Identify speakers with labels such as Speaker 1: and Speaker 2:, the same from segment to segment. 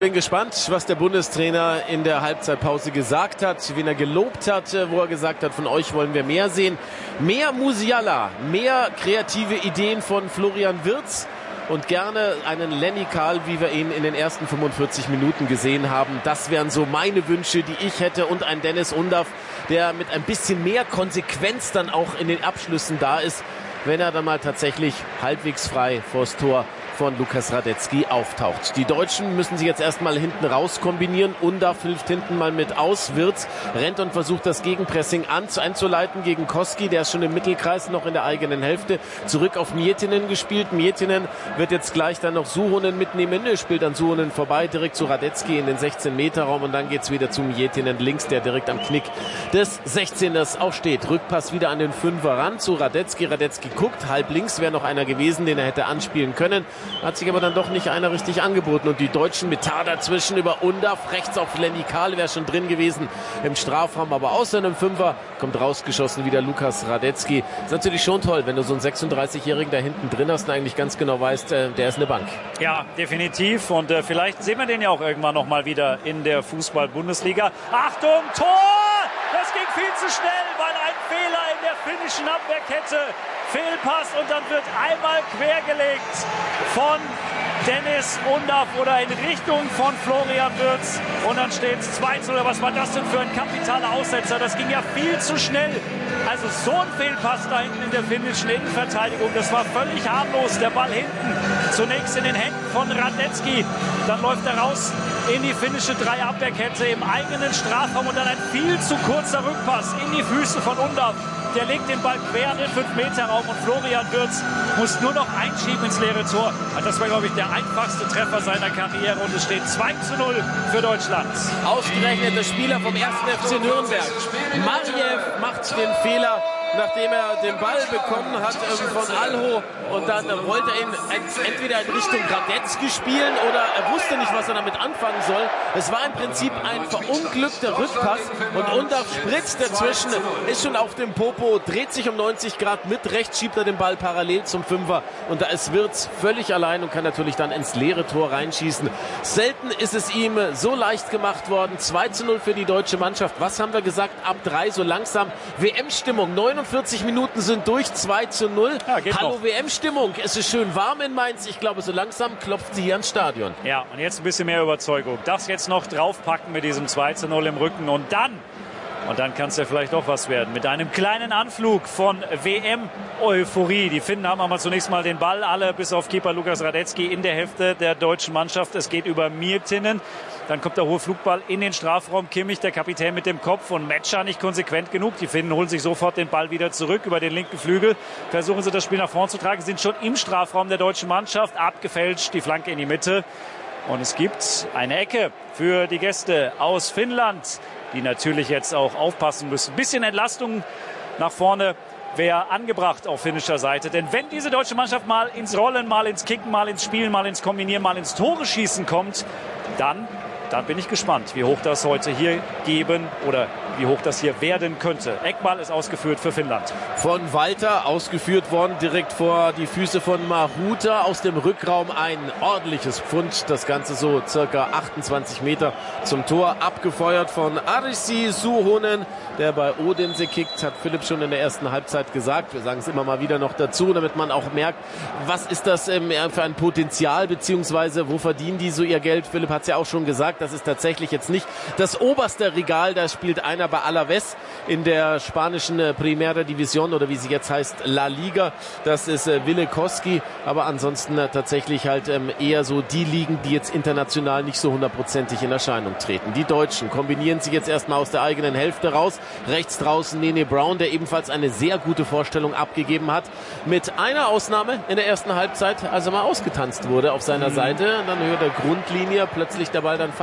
Speaker 1: Bin gespannt, was der Bundestrainer in der Halbzeitpause gesagt hat, wen er gelobt hat, wo er gesagt hat, von euch wollen wir mehr sehen. Mehr Musiala, mehr kreative Ideen von Florian Wirtz und gerne einen Lenny Kahl, wie wir ihn in den ersten 45 Minuten gesehen haben. Das wären so meine Wünsche, die ich hätte, und ein Dennis Undaff, der mit ein bisschen mehr Konsequenz dann auch in den Abschlüssen da ist, wenn er dann mal tatsächlich halbwegs frei vors Tor von Lukas Radetzky auftaucht. Die Deutschen müssen sich jetzt erstmal hinten raus kombinieren. Undaff hilft hinten mal mit aus. Wirtz rennt und versucht das Gegenpressing einzuleiten gegen Koski. Der ist schon im Mittelkreis, noch in der eigenen Hälfte. Zurück auf Miettinen gespielt. Miettinen wird jetzt gleich dann noch Suhonen mitnehmen. Er spielt an Suhonen vorbei, direkt zu Radetzky in den 16-Meter-Raum, und dann geht's wieder zu Miettinen links, der direkt am Knick des 16ers auch steht. Rückpass wieder an den Fünfer ran zu Radetzky. Radetzky guckt, halb links wäre noch einer gewesen, den er hätte anspielen können. Hat sich aber dann doch nicht einer richtig angeboten. Und die Deutschen mit Tar dazwischen über Undaff. Rechts auf Lenny Kahl, wäre schon drin gewesen im Strafraum. Aber aus seinem Fünfer kommt rausgeschossen wieder Lukas Radetzky. Ist natürlich schon toll, wenn du so einen 36-Jährigen da hinten drin hast und eigentlich ganz genau weißt, der ist eine Bank.
Speaker 2: Ja, definitiv. Und vielleicht sehen wir den ja auch irgendwann noch mal wieder in der Fußball-Bundesliga. Achtung, Tor! Das ging viel zu schnell, weil ein Fehler in der finnischen Abwehrkette. Fehlpass, und dann wird einmal quergelegt von Dennis Undaff oder in Richtung von Florian Wirtz. Und dann steht es 2:0. Was war das denn für ein kapitaler Aussetzer? Das ging ja viel zu schnell. Also so ein Fehlpass da hinten in der finnischen Innenverteidigung, das war völlig harmlos. Der Ball hinten, zunächst in den Händen von Radetzky. Dann läuft er raus in die finnische Dreierabwehrkette im eigenen Strafraum, und dann ein viel zu kurzer Rückpass in die Füße von Undaff. Der legt den Ball quer in den 5-Meter-Raum, und Florian Wirtz muss nur noch einschieben ins leere Tor. Das war, glaube ich, der einfachste Treffer seiner Karriere, und es steht 2:0 für Deutschland.
Speaker 1: Ausgerechnet der Spieler vom 1. FC Nürnberg. Mariev macht den Fehler, nachdem er den Ball bekommen hat von Alho, und dann wollte er ihn entweder in Richtung Radetzky spielen oder er wusste nicht, was er damit anfangen soll. Es war im Prinzip ein verunglückter Rückpass, und Undaff spritzt dazwischen, ist schon auf dem Popo, dreht sich um 90 Grad mit, rechts schiebt er den Ball parallel zum Fünfer, und da ist Wirtz völlig allein und kann natürlich dann ins leere Tor reinschießen. Selten ist es ihm so leicht gemacht worden. 2:0 für die deutsche Mannschaft. Was haben wir gesagt? Ab 3 so langsam. WM-Stimmung, 49 Minuten sind durch, 2:0. Ja, hallo WM-Stimmung, es ist schön warm in Mainz. Ich glaube, so langsam klopft sie hier ans Stadion.
Speaker 2: Ja, und jetzt ein bisschen mehr Überzeugung. Das jetzt noch draufpacken mit diesem 2:0 im Rücken, und dann kann es ja vielleicht doch was werden. Mit einem kleinen Anflug von WM-Euphorie. Die Finnen haben aber zunächst mal den Ball, alle bis auf Keeper Lukas Radetzky in der Hälfte der deutschen Mannschaft. Es geht über Miettinen. Dann kommt der hohe Flugball in den Strafraum. Kimmich, der Kapitän, mit dem Kopf, und Metscher nicht konsequent genug. Die Finnen holen sich sofort den Ball wieder zurück über den linken Flügel. Versuchen sie, das Spiel nach vorn zu tragen. Sind schon im Strafraum der deutschen Mannschaft. Abgefälscht, die Flanke in die Mitte. Und es gibt eine Ecke für die Gäste aus Finnland, die natürlich jetzt auch aufpassen müssen. Ein bisschen Entlastung nach vorne wäre angebracht auf finnischer Seite. Denn wenn diese deutsche Mannschaft mal ins Rollen, mal ins Kicken, mal ins Spielen, mal ins Kombinieren, mal ins Tore schießen kommt, dann bin ich gespannt, wie hoch das heute hier geben oder wie hoch das hier werden könnte. Eckball ist ausgeführt für Finnland.
Speaker 1: Von Walter ausgeführt worden, direkt vor die Füße von Mahuta. Aus dem Rückraum ein ordentliches Pfund. Das Ganze so circa 28 Meter zum Tor. Abgefeuert von Arsi Suhonen, der bei Odense kickt, hat Philipp schon in der ersten Halbzeit gesagt. Wir sagen es immer mal wieder noch dazu, damit man auch merkt, was ist das für ein Potenzial, beziehungsweise wo verdienen die so ihr Geld. Philipp hat es ja auch schon gesagt, das ist tatsächlich jetzt nicht das oberste Regal. Da spielt einer bei Alaves in der spanischen Primera División, oder wie sie jetzt heißt, La Liga. Das ist Wille Koski, aber ansonsten tatsächlich halt eher so die Ligen, die jetzt international nicht so hundertprozentig in Erscheinung treten. Die Deutschen kombinieren sich jetzt erstmal aus der eigenen Hälfte raus. Rechts draußen Nene Brown, der ebenfalls eine sehr gute Vorstellung abgegeben hat. Mit einer Ausnahme in der ersten Halbzeit, als er mal ausgetanzt wurde auf seiner Seite. Dann Höhe der Grundlinie, plötzlich der Ball dann fast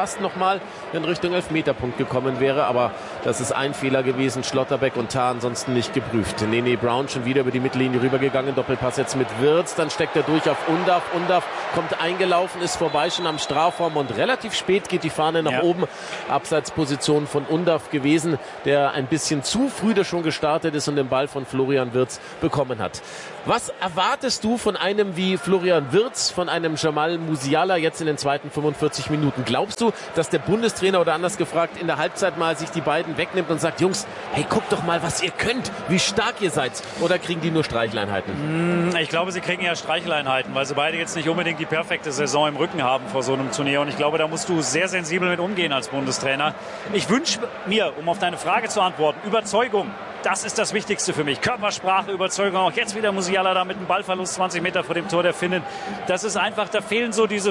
Speaker 1: fast nochmal in Richtung Elfmeterpunkt gekommen wäre, aber das ist ein Fehler gewesen. Schlotterbeck und Tah ansonsten nicht geprüft. Nene Brown schon wieder über die Mittellinie rübergegangen, Doppelpass jetzt mit Wirtz, dann steckt er durch auf Undav. Undav kommt eingelaufen, ist vorbei schon am Strafraum und relativ spät geht die Fahne nach oben. Abseitsposition von Undav gewesen, der ein bisschen zu früh da schon gestartet ist und den Ball von Florian Wirtz bekommen hat. Was erwartest du von einem wie Florian Wirtz, von einem Jamal Musiala jetzt in den zweiten 45 Minuten? Glaubst du, dass der Bundestrainer, oder anders gefragt, in der Halbzeit mal sich die beiden wegnimmt und sagt, Jungs, hey, guckt doch mal, was ihr könnt, wie stark ihr seid? Oder kriegen die nur Streicheleinheiten?
Speaker 2: Ich glaube, sie kriegen eher Streicheleinheiten, weil sie beide jetzt nicht unbedingt die perfekte Saison im Rücken haben vor so einem Turnier. Und ich glaube, da musst du sehr sensibel mit umgehen als Bundestrainer. Ich wünsche mir, um auf deine Frage zu antworten, Überzeugung. Das ist das Wichtigste für mich. Körpersprache, Überzeugung. Auch jetzt wieder Musiala da mit einem Ballverlust 20 Meter vor dem Tor der Finnen. Das ist einfach, da fehlen so diese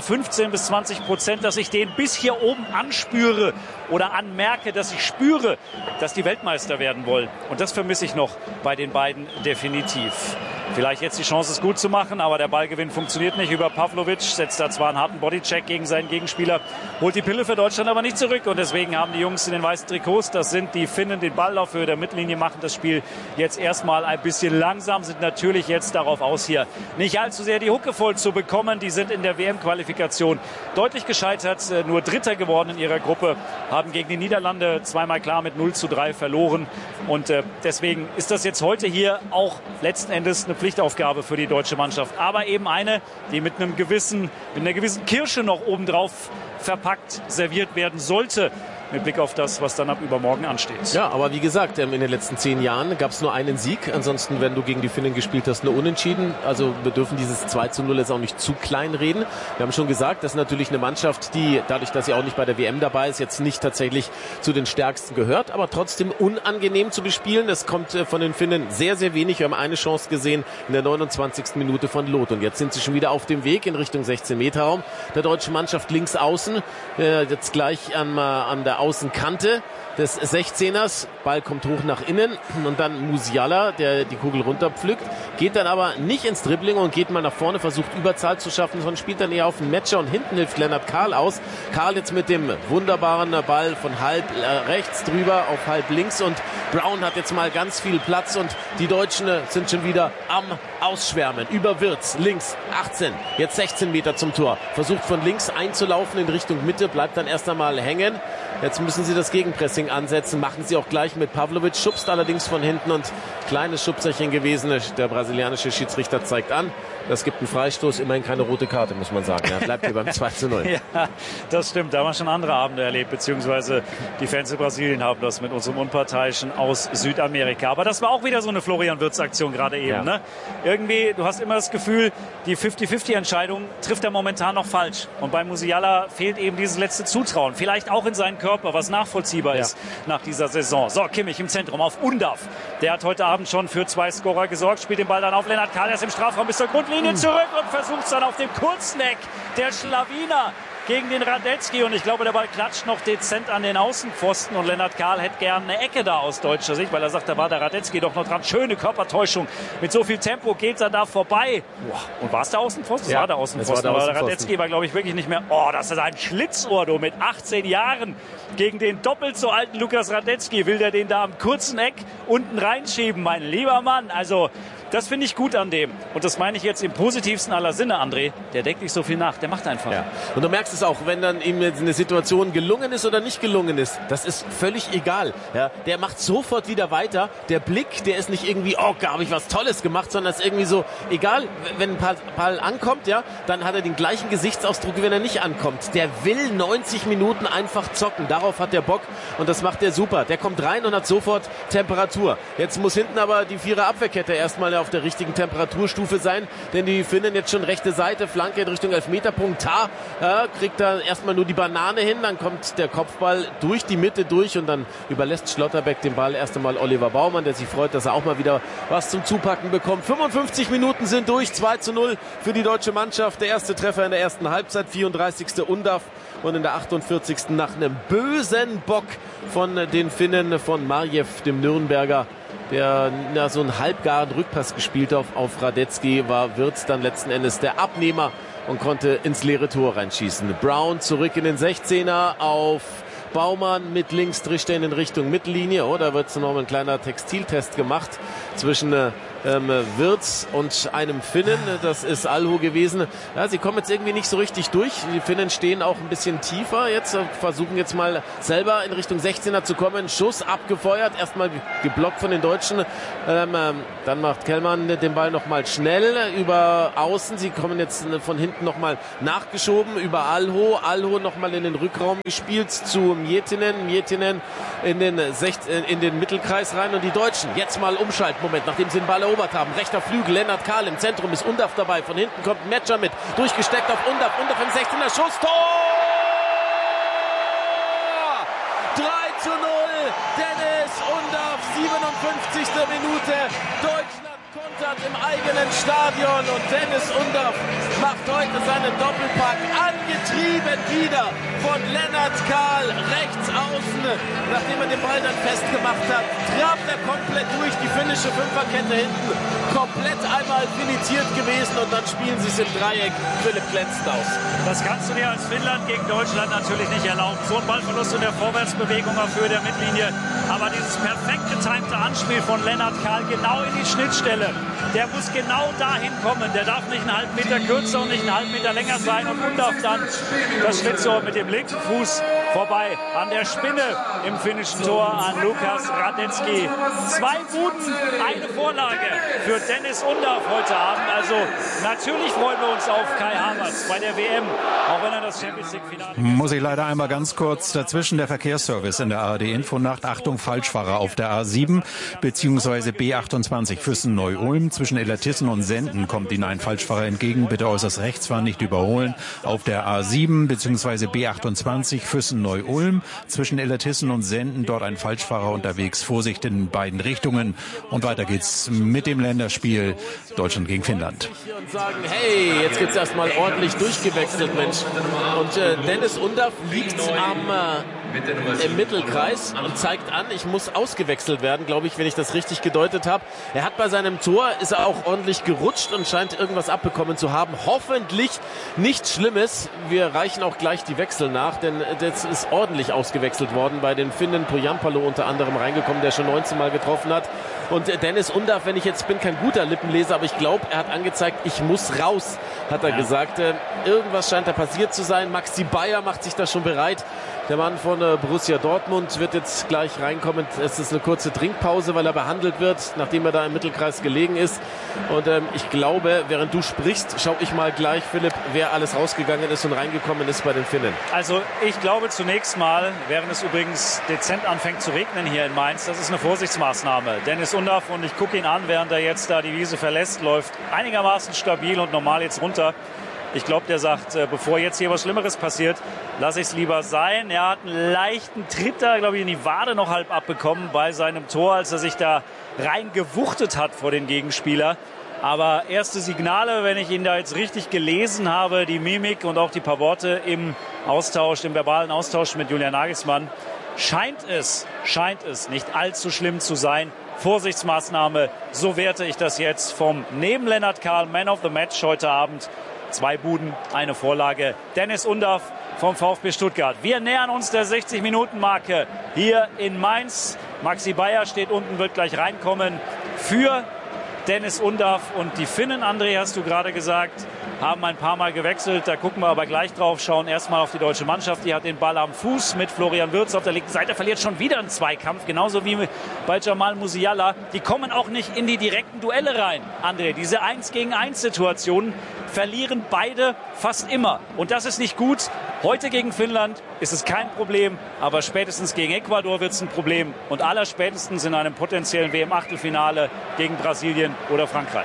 Speaker 2: 15-20%, dass ich den bis hier oben anspüre oder anmerke, dass ich spüre, dass die Weltmeister werden wollen. Und das vermisse ich noch bei den beiden definitiv. Vielleicht jetzt die Chance, es gut zu machen, aber der Ballgewinn funktioniert nicht. Über Pavlovic setzt da zwar einen harten Bodycheck gegen seinen Gegenspieler, holt die Pille für Deutschland aber nicht zurück. Und deswegen haben die Jungs in den weißen Trikots, das sind die Finnen, den Ball auf Höhe der Mittellinie, machen das Spiel jetzt erstmal ein bisschen langsam, sind natürlich jetzt darauf aus, hier nicht allzu sehr die Hucke voll zu bekommen. Die sind in der WM-Qualifikation deutlich gescheitert, nur Dritter geworden in ihrer Gruppe, haben gegen die Niederlande zweimal klar mit 0:3 verloren. Und deswegen ist das jetzt heute hier auch letzten Endes eine Pflichtaufgabe für die deutsche Mannschaft. Aber eben eine, die mit einer gewissen Kirsche noch obendrauf verpackt serviert werden sollte. Mit Blick auf das, was dann ab übermorgen ansteht.
Speaker 1: Ja, aber wie gesagt, in den letzten 10 Jahren gab es nur einen Sieg. Ansonsten, wenn du gegen die Finnen gespielt hast, nur unentschieden. Also wir dürfen dieses 2:0 jetzt auch nicht zu klein reden. Wir haben schon gesagt, das ist natürlich eine Mannschaft, die, dadurch, dass sie auch nicht bei der WM dabei ist, jetzt nicht tatsächlich zu den stärksten gehört, aber trotzdem unangenehm zu bespielen. Das kommt von den Finnen sehr, sehr wenig. Wir haben eine Chance gesehen in der 29. Minute von Loth. Und jetzt sind sie schon wieder auf dem Weg in Richtung 16-Meter-Raum. Der deutschen Mannschaft links außen, jetzt gleich an der Außenkante des 16ers. Ball kommt hoch nach innen und dann Musiala, der die Kugel runterpflückt, geht dann aber nicht ins Dribbling und geht mal nach vorne, versucht Überzahl zu schaffen, sondern spielt dann eher auf den Matcher und hinten hilft Lennart Kahl aus. Kahl jetzt mit dem wunderbaren Ball von halb rechts drüber auf halb links und Brown hat jetzt mal ganz viel Platz und die Deutschen sind schon wieder am Ausschwärmen. Über Wirtz, links, 18, jetzt 16 Meter zum Tor. Versucht von links einzulaufen in Richtung Mitte, bleibt dann erst einmal hängen. Jetzt müssen sie das Gegenpressing ansetzen, machen sie auch gleich mit Pavlovic, schubst allerdings von hinten und kleines Schubserchen gewesen. Der brasilianische Schiedsrichter zeigt an, das gibt einen Freistoß, immerhin keine rote Karte, muss man sagen. Er bleibt hier beim 2:0.
Speaker 2: Ja, das stimmt, da haben wir schon andere Abende erlebt, beziehungsweise die Fans in Brasilien haben das mit unserem Unparteiischen aus Südamerika. Aber das war auch wieder so eine Florian Wirtz-Aktion gerade eben. Ja. Ne? Irgendwie, du hast immer das Gefühl, die 50-50-Entscheidung trifft er momentan noch falsch. Und bei Musiala fehlt eben dieses letzte Zutrauen. Vielleicht auch in seinen Körper, was nachvollziehbar ist nach dieser Saison. So, Kimmich im Zentrum auf Undav. Der hat heute Abend schon für 2 Scorer gesorgt, spielt den Ball dann auf Lennart Kahl, der ist im Strafraum bis zur Grundlinie zurück und versucht es dann auf dem kurzen Eck der Schlawiner gegen den Radetzky. Und ich glaube, der Ball klatscht noch dezent an den Außenpfosten. Und Lennart Kahl hätte gerne eine Ecke da aus deutscher Sicht, weil er sagt, da war der Radetzky doch noch dran. Schöne Körpertäuschung. Mit so viel Tempo geht er da vorbei. Boah. Und war es der Außenpfosten?
Speaker 1: Ja,
Speaker 2: war der Außenpfosten. Aber der Radetzky war, glaube ich, wirklich nicht mehr. Oh, das ist ein Schlitzohr, du, mit 18 Jahren. Gegen den doppelt so alten Lukas Radetzky will der den da am kurzen Eck unten reinschieben, mein lieber Mann. Also, das finde ich gut an dem. Und das meine ich jetzt im positivsten aller Sinne, André. Der denkt nicht so viel nach, der macht einfach.
Speaker 1: Ja. Und du merkst es auch, wenn dann ihm eine Situation gelungen ist oder nicht gelungen ist. Das ist völlig egal. Ja. Der macht sofort wieder weiter. Der Blick, der ist nicht irgendwie, oh, da habe ich was Tolles gemacht, sondern es ist irgendwie so, egal, wenn ein Ball ankommt, ja, dann hat er den gleichen Gesichtsausdruck, wie wenn er nicht ankommt. Der will 90 Minuten einfach zocken. Darauf hat der Bock und das macht er super. Der kommt rein und hat sofort Temperatur. Jetzt muss hinten aber die Vierer-Abwehrkette erstmal auf der richtigen Temperaturstufe sein, denn die Finnen jetzt schon rechte Seite, Flanke in Richtung Elfmeterpunkt. Tah kriegt da erstmal nur die Banane hin, dann kommt der Kopfball durch die Mitte durch und dann überlässt Schlotterbeck den Ball erst einmal Oliver Baumann, der sich freut, dass er auch mal wieder was zum Zupacken bekommt. 55 Minuten sind durch, 2:0 für die deutsche Mannschaft. Der erste Treffer in der ersten Halbzeit, 34. Undav und in der 48. nach einem bösen Bock von den Finnen, von Marjew, dem Nürnberger, der so einen halbgaren Rückpass gespielt auf Radetzky, war Wirtz dann letzten Endes der Abnehmer und konnte ins leere Tor reinschießen. Brown zurück in den 16er auf Baumann mit links, trischt er in Richtung Mittellinie. Oh, da wird noch ein kleiner Textiltest gemacht zwischen Wirtz und einem Finnen. Das ist Alho gewesen. Ja, sie kommen jetzt irgendwie nicht so richtig durch. Die Finnen stehen auch ein bisschen tiefer. Jetzt versuchen jetzt mal selber in Richtung 16er zu kommen. Schuss abgefeuert. Erstmal geblockt von den Deutschen. Dann macht Kellmann den Ball nochmal schnell über außen. Sie kommen jetzt von hinten nochmal nachgeschoben über Alho. Alho nochmal in den Rückraum gespielt zu Miettinen. Miettinen in den Mittelkreis rein. Und die Deutschen jetzt mal Umschaltmoment, nachdem sie den Ball erobert haben. Rechter Flügel, Lennart Kahl im Zentrum, ist Undav dabei. Von hinten kommt ein Matcher mit. Durchgesteckt auf Undav. Undav im 16er Schuss. Tor! 3:0. Dennis Undav, 57. Minute. Deutschland kontert im eigenen Stadion. Und Dennis Undav macht heute seinen Doppelpack. Angetrieben wieder von Lennart Kahl rechts außen. Nachdem er den Ball dann festgemacht hat, trabt er komplett durch die finnische Fünferkette hinten. Komplett einmal filetiert gewesen und dann spielen sie es im Dreieck. Philipp glänzt aus.
Speaker 2: Das kannst du dir als Finnland gegen Deutschland natürlich nicht erlauben. So ein Ballverlust in der Vorwärtsbewegung auf Höhe der Mittellinie. Aber dieses perfekt getimte Anspiel von Lennart Kahl genau in die Schnittstelle. Der muss genau dahin kommen. Der darf nicht einen halben Meter kürzer und nicht einen halben Meter länger sein. Und darf dann das Schlitzohr mit dem linken Fuß vorbei an der Spinne im finnischen Tor an Lukas Radetzky. 2 Buden, eine Vorlage für Dennis Undav heute Abend. Also natürlich freuen wir uns auf Kai Havertz bei der WM, auch wenn er das Champions League Finale...
Speaker 3: Muss ich leider einmal ganz kurz dazwischen, der Verkehrsservice in der ARD-Infonacht. Achtung, Falschfahrer auf der A7 bzw. B28 Füssen-Neu-Ulm. Zwischen Illertissen und Senden kommt Ihnen ein Falschfahrer entgegen. Bitte äußerst rechts fahren, nicht überholen. Auf der A7 bzw. B28 Füssen-Neu-Ulm. Zwischen Illertissen und Senden dort ein Falschfahrer unterwegs. Vorsicht in beiden Richtungen. Und weiter geht's mit dem Länderspiel Deutschland gegen Finnland.
Speaker 1: Und sagen, hey, jetzt gibt's erstmal ordentlich durchgewechselt, Mensch. Und Dennis Undav liegt im Mittelkreis und zeigt an, ich muss ausgewechselt werden, glaube ich, wenn ich das richtig gedeutet habe. Er hat bei seinem Tor, ist er auch ordentlich gerutscht und scheint irgendwas abbekommen zu haben. Hoffentlich nichts Schlimmes. Wir reichen auch gleich die Wechsel nach, denn das ist ordentlich ausgewechselt worden bei den Finnen. Pohjanpalo unter anderem reingekommen, der schon 19 Mal getroffen hat. Und Dennis Undav, wenn ich jetzt bin, kein guter Lippenleser, aber ich glaube, er hat angezeigt, ich muss raus, hat er gesagt. Irgendwas scheint da passiert zu sein. Maxi Bayer macht sich da schon bereit. Der Mann von Borussia Dortmund wird jetzt gleich reinkommen. Es ist eine kurze Trinkpause, weil er behandelt wird, nachdem er da im Mittelkreis gelegen ist. Und ich glaube, während du sprichst, schaue ich mal gleich, Philipp, wer alles rausgegangen ist und reingekommen ist bei den Finnen.
Speaker 2: Also ich glaube zunächst mal, während es übrigens dezent anfängt zu regnen hier in Mainz, das ist eine Vorsichtsmaßnahme. Dennis Undav, und ich gucke ihn an, während er jetzt da die Wiese verlässt, läuft einigermaßen stabil und normal jetzt runter. Ich glaube, der sagt, bevor jetzt hier was Schlimmeres passiert, lasse ich es lieber sein. Er hat einen leichten Tritt da, glaube ich, in die Wade noch halb abbekommen bei seinem Tor, als er sich da reingewuchtet hat vor den Gegenspieler. Aber erste Signale, wenn ich ihn da jetzt richtig gelesen habe, die Mimik und auch die paar Worte im Austausch, im verbalen Austausch mit Julian Nagelsmann, scheint es nicht allzu schlimm zu sein. Vorsichtsmaßnahme, so werte ich das jetzt vom neben Lennart Kahl, Man of the Match heute Abend. 2 Buden, eine Vorlage. Dennis Undav vom VfB Stuttgart. Wir nähern uns der 60-Minuten-Marke hier in Mainz. Maxi Bayer steht unten, wird gleich reinkommen für Dennis Undav. Und die Finnen, André, hast du gerade gesagt, haben ein paar Mal gewechselt. Da gucken wir aber gleich drauf. Schauen erstmal auf die deutsche Mannschaft. Die hat den Ball am Fuß mit Florian Wirtz auf der linken Seite. Verliert schon wieder einen Zweikampf. Genauso wie bei Jamal Musiala. Die kommen auch nicht in die direkten Duelle rein, André. Diese 1-gegen-1-Situationen verlieren beide fast immer. Und das ist nicht gut. Heute gegen Finnland ist es kein Problem. Aber spätestens gegen Ecuador wird es ein Problem. Und allerspätestens in einem potenziellen WM-Achtelfinale gegen Brasilien oder Frankreich.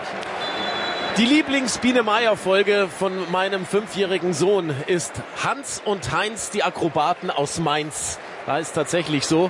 Speaker 1: Die Lieblings-Biene-Meier-Folge von meinem 5-jährigen Sohn ist Hans und Heinz, die Akrobaten aus Mainz. Da ist tatsächlich so.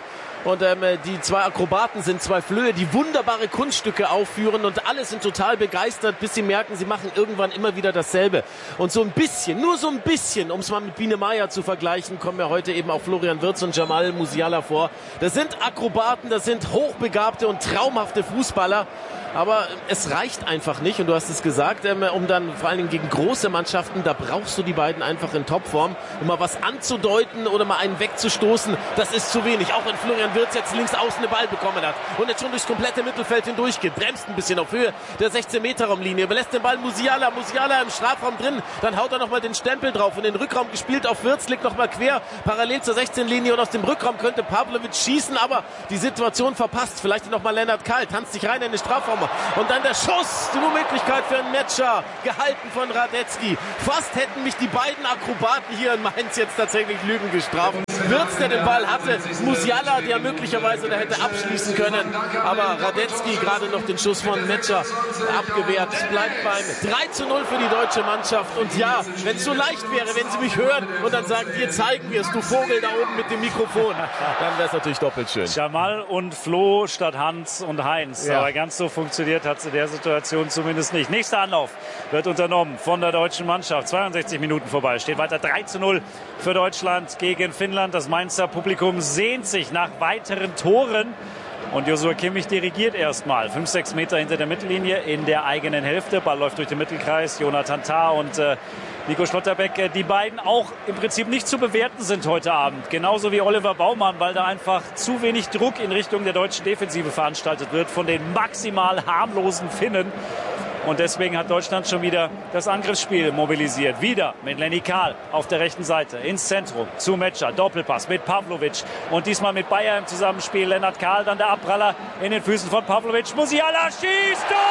Speaker 1: Und die zwei Akrobaten sind zwei Flöhe, die wunderbare Kunststücke aufführen und alle sind total begeistert, bis sie merken, sie machen irgendwann immer wieder dasselbe. Und so ein bisschen, nur so ein bisschen, um es mal mit Biene Meier zu vergleichen, kommen ja heute eben auch Florian Wirtz und Jamal Musiala vor. Das sind Akrobaten, das sind hochbegabte und traumhafte Fußballer. Aber es reicht einfach nicht, und du hast es gesagt, um dann vor allen Dingen gegen große Mannschaften, da brauchst du die beiden einfach in Topform, um mal was anzudeuten oder mal einen wegzustoßen. Das ist zu wenig, auch wenn Florian Wirtz jetzt links außen den Ball bekommen hat und jetzt schon durchs komplette Mittelfeld hindurch geht, bremst ein bisschen auf Höhe der 16-Meter-Raumlinie, überlässt den Ball Musiala im Strafraum drin, dann haut er nochmal den Stempel drauf und in den Rückraum gespielt auf Wirtz, liegt nochmal quer, parallel zur 16-Linie und aus dem Rückraum könnte Pavlovic schießen, aber die Situation verpasst, vielleicht nochmal Lennart Kall, tanzt sich rein in den Strafraum. Und dann der Schuss, die Möglichkeit für einen Matcher, gehalten von Radetzky. Fast hätten mich die beiden Akrobaten hier in Mainz jetzt tatsächlich Lügen gestraft. Wirtz, der den Ball hatte, Musiala, der möglicherweise da hätte abschließen können. Aber Radetzky gerade noch den Schuss von Matcher abgewehrt. Bleibt beim 3:0 für die deutsche Mannschaft. Und ja, wenn es so leicht wäre, wenn sie mich hören und dann sagen, dir zeigen wir es, du Vogel da oben mit dem Mikrofon, dann wäre es natürlich doppelt schön.
Speaker 2: Jamal und Flo statt Hans und Heinz. Ja. Aber ganz so funktioniert hat es in der Situation zumindest nicht. Nächster Anlauf wird unternommen von der deutschen Mannschaft. 62 Minuten vorbei. Steht weiter 3:0 für Deutschland gegen Finnland. Das Mainzer Publikum sehnt sich nach weiteren Toren. Und Joshua Kimmich dirigiert erstmal. 5-6 Meter hinter der Mittellinie in der eigenen Hälfte. Ball läuft durch den Mittelkreis. Jonathan Tah und Nico Schlotterbeck, die beiden auch im Prinzip nicht zu bewerten sind heute Abend. Genauso wie Oliver Baumann, weil da einfach zu wenig Druck in Richtung der deutschen Defensive veranstaltet wird von den maximal harmlosen Finnen. Und deswegen hat Deutschland schon wieder das Angriffsspiel mobilisiert. Wieder mit Lenny Kahl auf der rechten Seite ins Zentrum zu Metscher. Doppelpass mit Pavlovic. Und diesmal mit Bayer im Zusammenspiel. Lennart Kahl, dann der Abpraller in den Füßen von Pavlovic. Musiala schießt! Tor!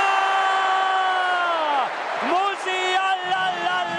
Speaker 2: Musiala!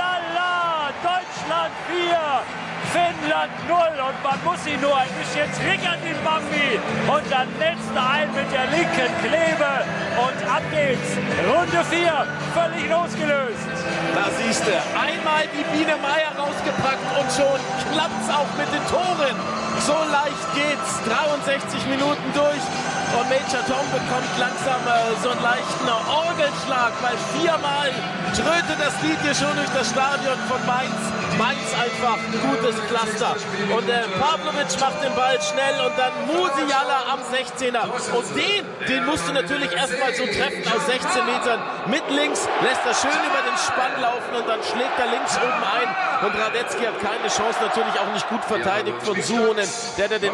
Speaker 2: Deutschland 4! Finnland 0 und man muss ihn nur ein bisschen triggern, den Bambi. Und dann netzt er ein mit der linken Klebe und ab geht's. Runde 4, völlig losgelöst.
Speaker 1: Da siehst du, einmal die Biene Meier rausgepackt und schon klappt's auch mit den Toren. So leicht geht's, 63 Minuten durch und Major Tom bekommt langsam so einen leichten Orgelschlag, weil viermal trötet das Lied hier schon durch das Stadion von Mainz. Mainz einfach ein gutes Pflaster. Und Pavlovic macht den Ball schnell und dann Musiala am 16er. Und den musst du natürlich erstmal so treffen aus 16 Metern. Mit links lässt er schön über den Spann laufen und dann schlägt er links oben ein. Und Radetzky hat keine Chance, natürlich auch nicht gut verteidigt von Suhonen, der den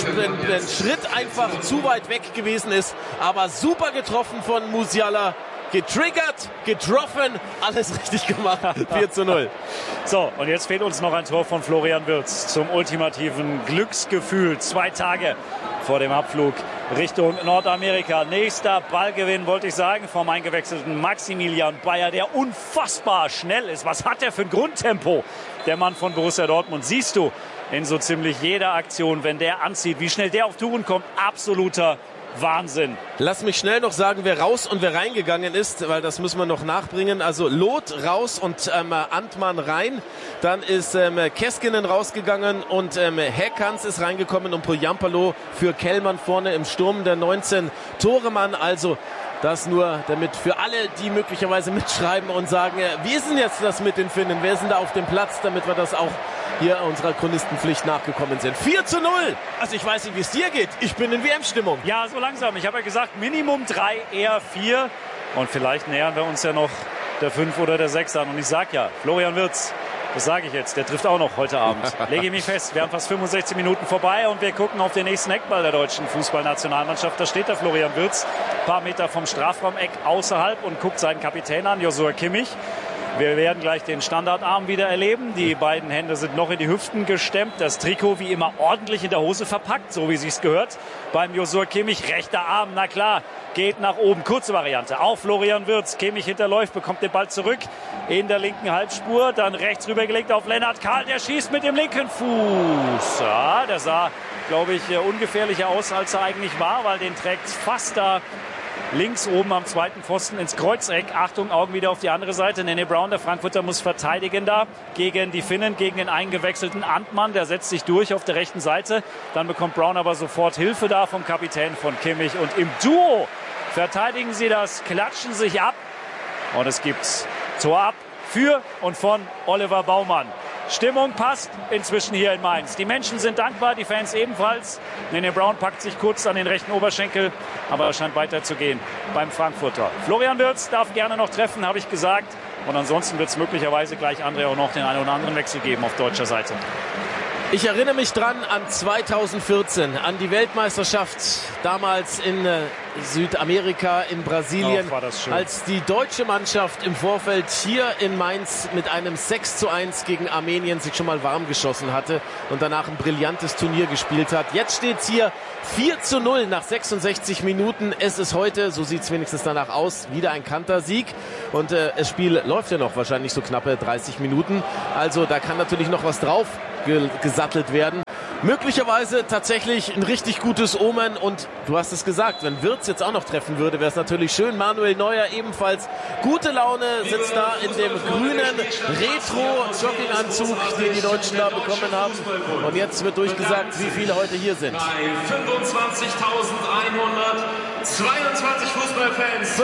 Speaker 1: Schritt einfach zu weit weg gewesen ist. Aber super getroffen von Musiala. Getriggert, getroffen, alles richtig gemacht. 4:0.
Speaker 2: So, und jetzt fehlt uns noch ein Tor von Florian Wirtz zum ultimativen Glücksgefühl. 2 Tage vor dem Abflug Richtung Nordamerika. Nächster Ballgewinn, wollte ich sagen, vom eingewechselten Maximilian Bayer, der unfassbar schnell ist. Was hat der für ein Grundtempo? Der Mann von Borussia Dortmund. Siehst du in so ziemlich jeder Aktion, wenn der anzieht, wie schnell der auf Touren kommt. Absoluter Wahnsinn.
Speaker 1: Lass mich schnell noch sagen, wer raus und wer reingegangen ist, weil das müssen wir noch nachbringen. Also Loth raus und Antmann rein. Dann ist Keskinen rausgegangen und Heckans ist reingekommen und Poyampalo für Kellmann vorne im Sturm, der 19-Tore-Mann. Also das nur damit für alle, die möglicherweise mitschreiben und sagen, wie ist denn jetzt das mit den Finnen? Wer ist denn da auf dem Platz, damit wir das auch hier unserer Chronistenpflicht nachgekommen sind. 4:0. Also ich weiß nicht, wie es dir geht. Ich bin in WM-Stimmung.
Speaker 2: Ja, so langsam. Ich habe ja gesagt, Minimum 3, eher 4. Und vielleicht nähern wir uns ja noch der 5 oder der 6 an. Und ich sag ja, Florian Wirtz, das sage ich jetzt, der trifft auch noch heute Abend. Lege ich mich fest. Wir haben fast 65 Minuten vorbei und wir gucken auf den nächsten Eckball der deutschen Fußballnationalmannschaft. Da steht der Florian Wirtz, ein paar Meter vom Strafraumeck außerhalb und guckt seinen Kapitän an, Joshua Kimmich. Wir werden gleich den Standardarm wieder erleben. Die beiden Hände sind noch in die Hüften gestemmt. Das Trikot wie immer ordentlich in der Hose verpackt, so wie sich's gehört. Beim Joshua Kimmich rechter Arm, na klar, geht nach oben. Kurze Variante auf Florian Wirtz. Kimmich hinterläuft, bekommt den Ball zurück in der linken Halbspur. Dann rechts rübergelegt auf Lennart Kahl. Der schießt mit dem linken Fuß. Ja, der sah, glaube ich, ungefährlicher aus, als er eigentlich war, weil den trägt fast da links oben am zweiten Pfosten ins Kreuzeck. Achtung, Augen wieder auf die andere Seite. Nene Brown, der Frankfurter, muss verteidigen da gegen die Finnen, gegen den eingewechselten Antmann. Der setzt sich durch auf der rechten Seite. Dann bekommt Brown aber sofort Hilfe da vom Kapitän von Kimmich. Und im Duo verteidigen sie das, klatschen sich ab. Und es gibt Tor ab für und von Oliver Baumann. Stimmung passt inzwischen hier in Mainz. Die Menschen sind dankbar, die Fans ebenfalls. Nene Brown packt sich kurz an den rechten Oberschenkel, aber er scheint weiterzugehen beim Frankfurter. Florian Wirtz darf gerne noch treffen, habe ich gesagt. Und ansonsten wird es möglicherweise gleich André auch noch den einen oder anderen Wechsel geben auf deutscher Seite.
Speaker 1: Ich erinnere mich dran an 2014, an die Weltmeisterschaft damals in Südamerika, in Brasilien, als die deutsche Mannschaft im Vorfeld hier in Mainz mit einem 6:1 gegen Armenien sich schon mal warm geschossen hatte und danach ein brillantes Turnier gespielt hat. Jetzt steht es hier 4:0 nach 66 Minuten. Es ist heute, so sieht es wenigstens danach aus, wieder ein Kantersieg. Und das Spiel läuft ja noch wahrscheinlich so knappe 30 Minuten. Also da kann natürlich noch was drauf gesattelt werden. Möglicherweise tatsächlich ein richtig gutes Omen und du hast es gesagt, wenn Wirtz jetzt auch noch treffen würde, wäre es natürlich schön. Manuel Neuer ebenfalls gute Laune, sitzt da in dem grünen Retro-Jogginganzug, den die Deutschen da bekommen haben. Und jetzt wird durchgesagt, wie viele heute hier sind.
Speaker 4: 25.122 Fußballfans.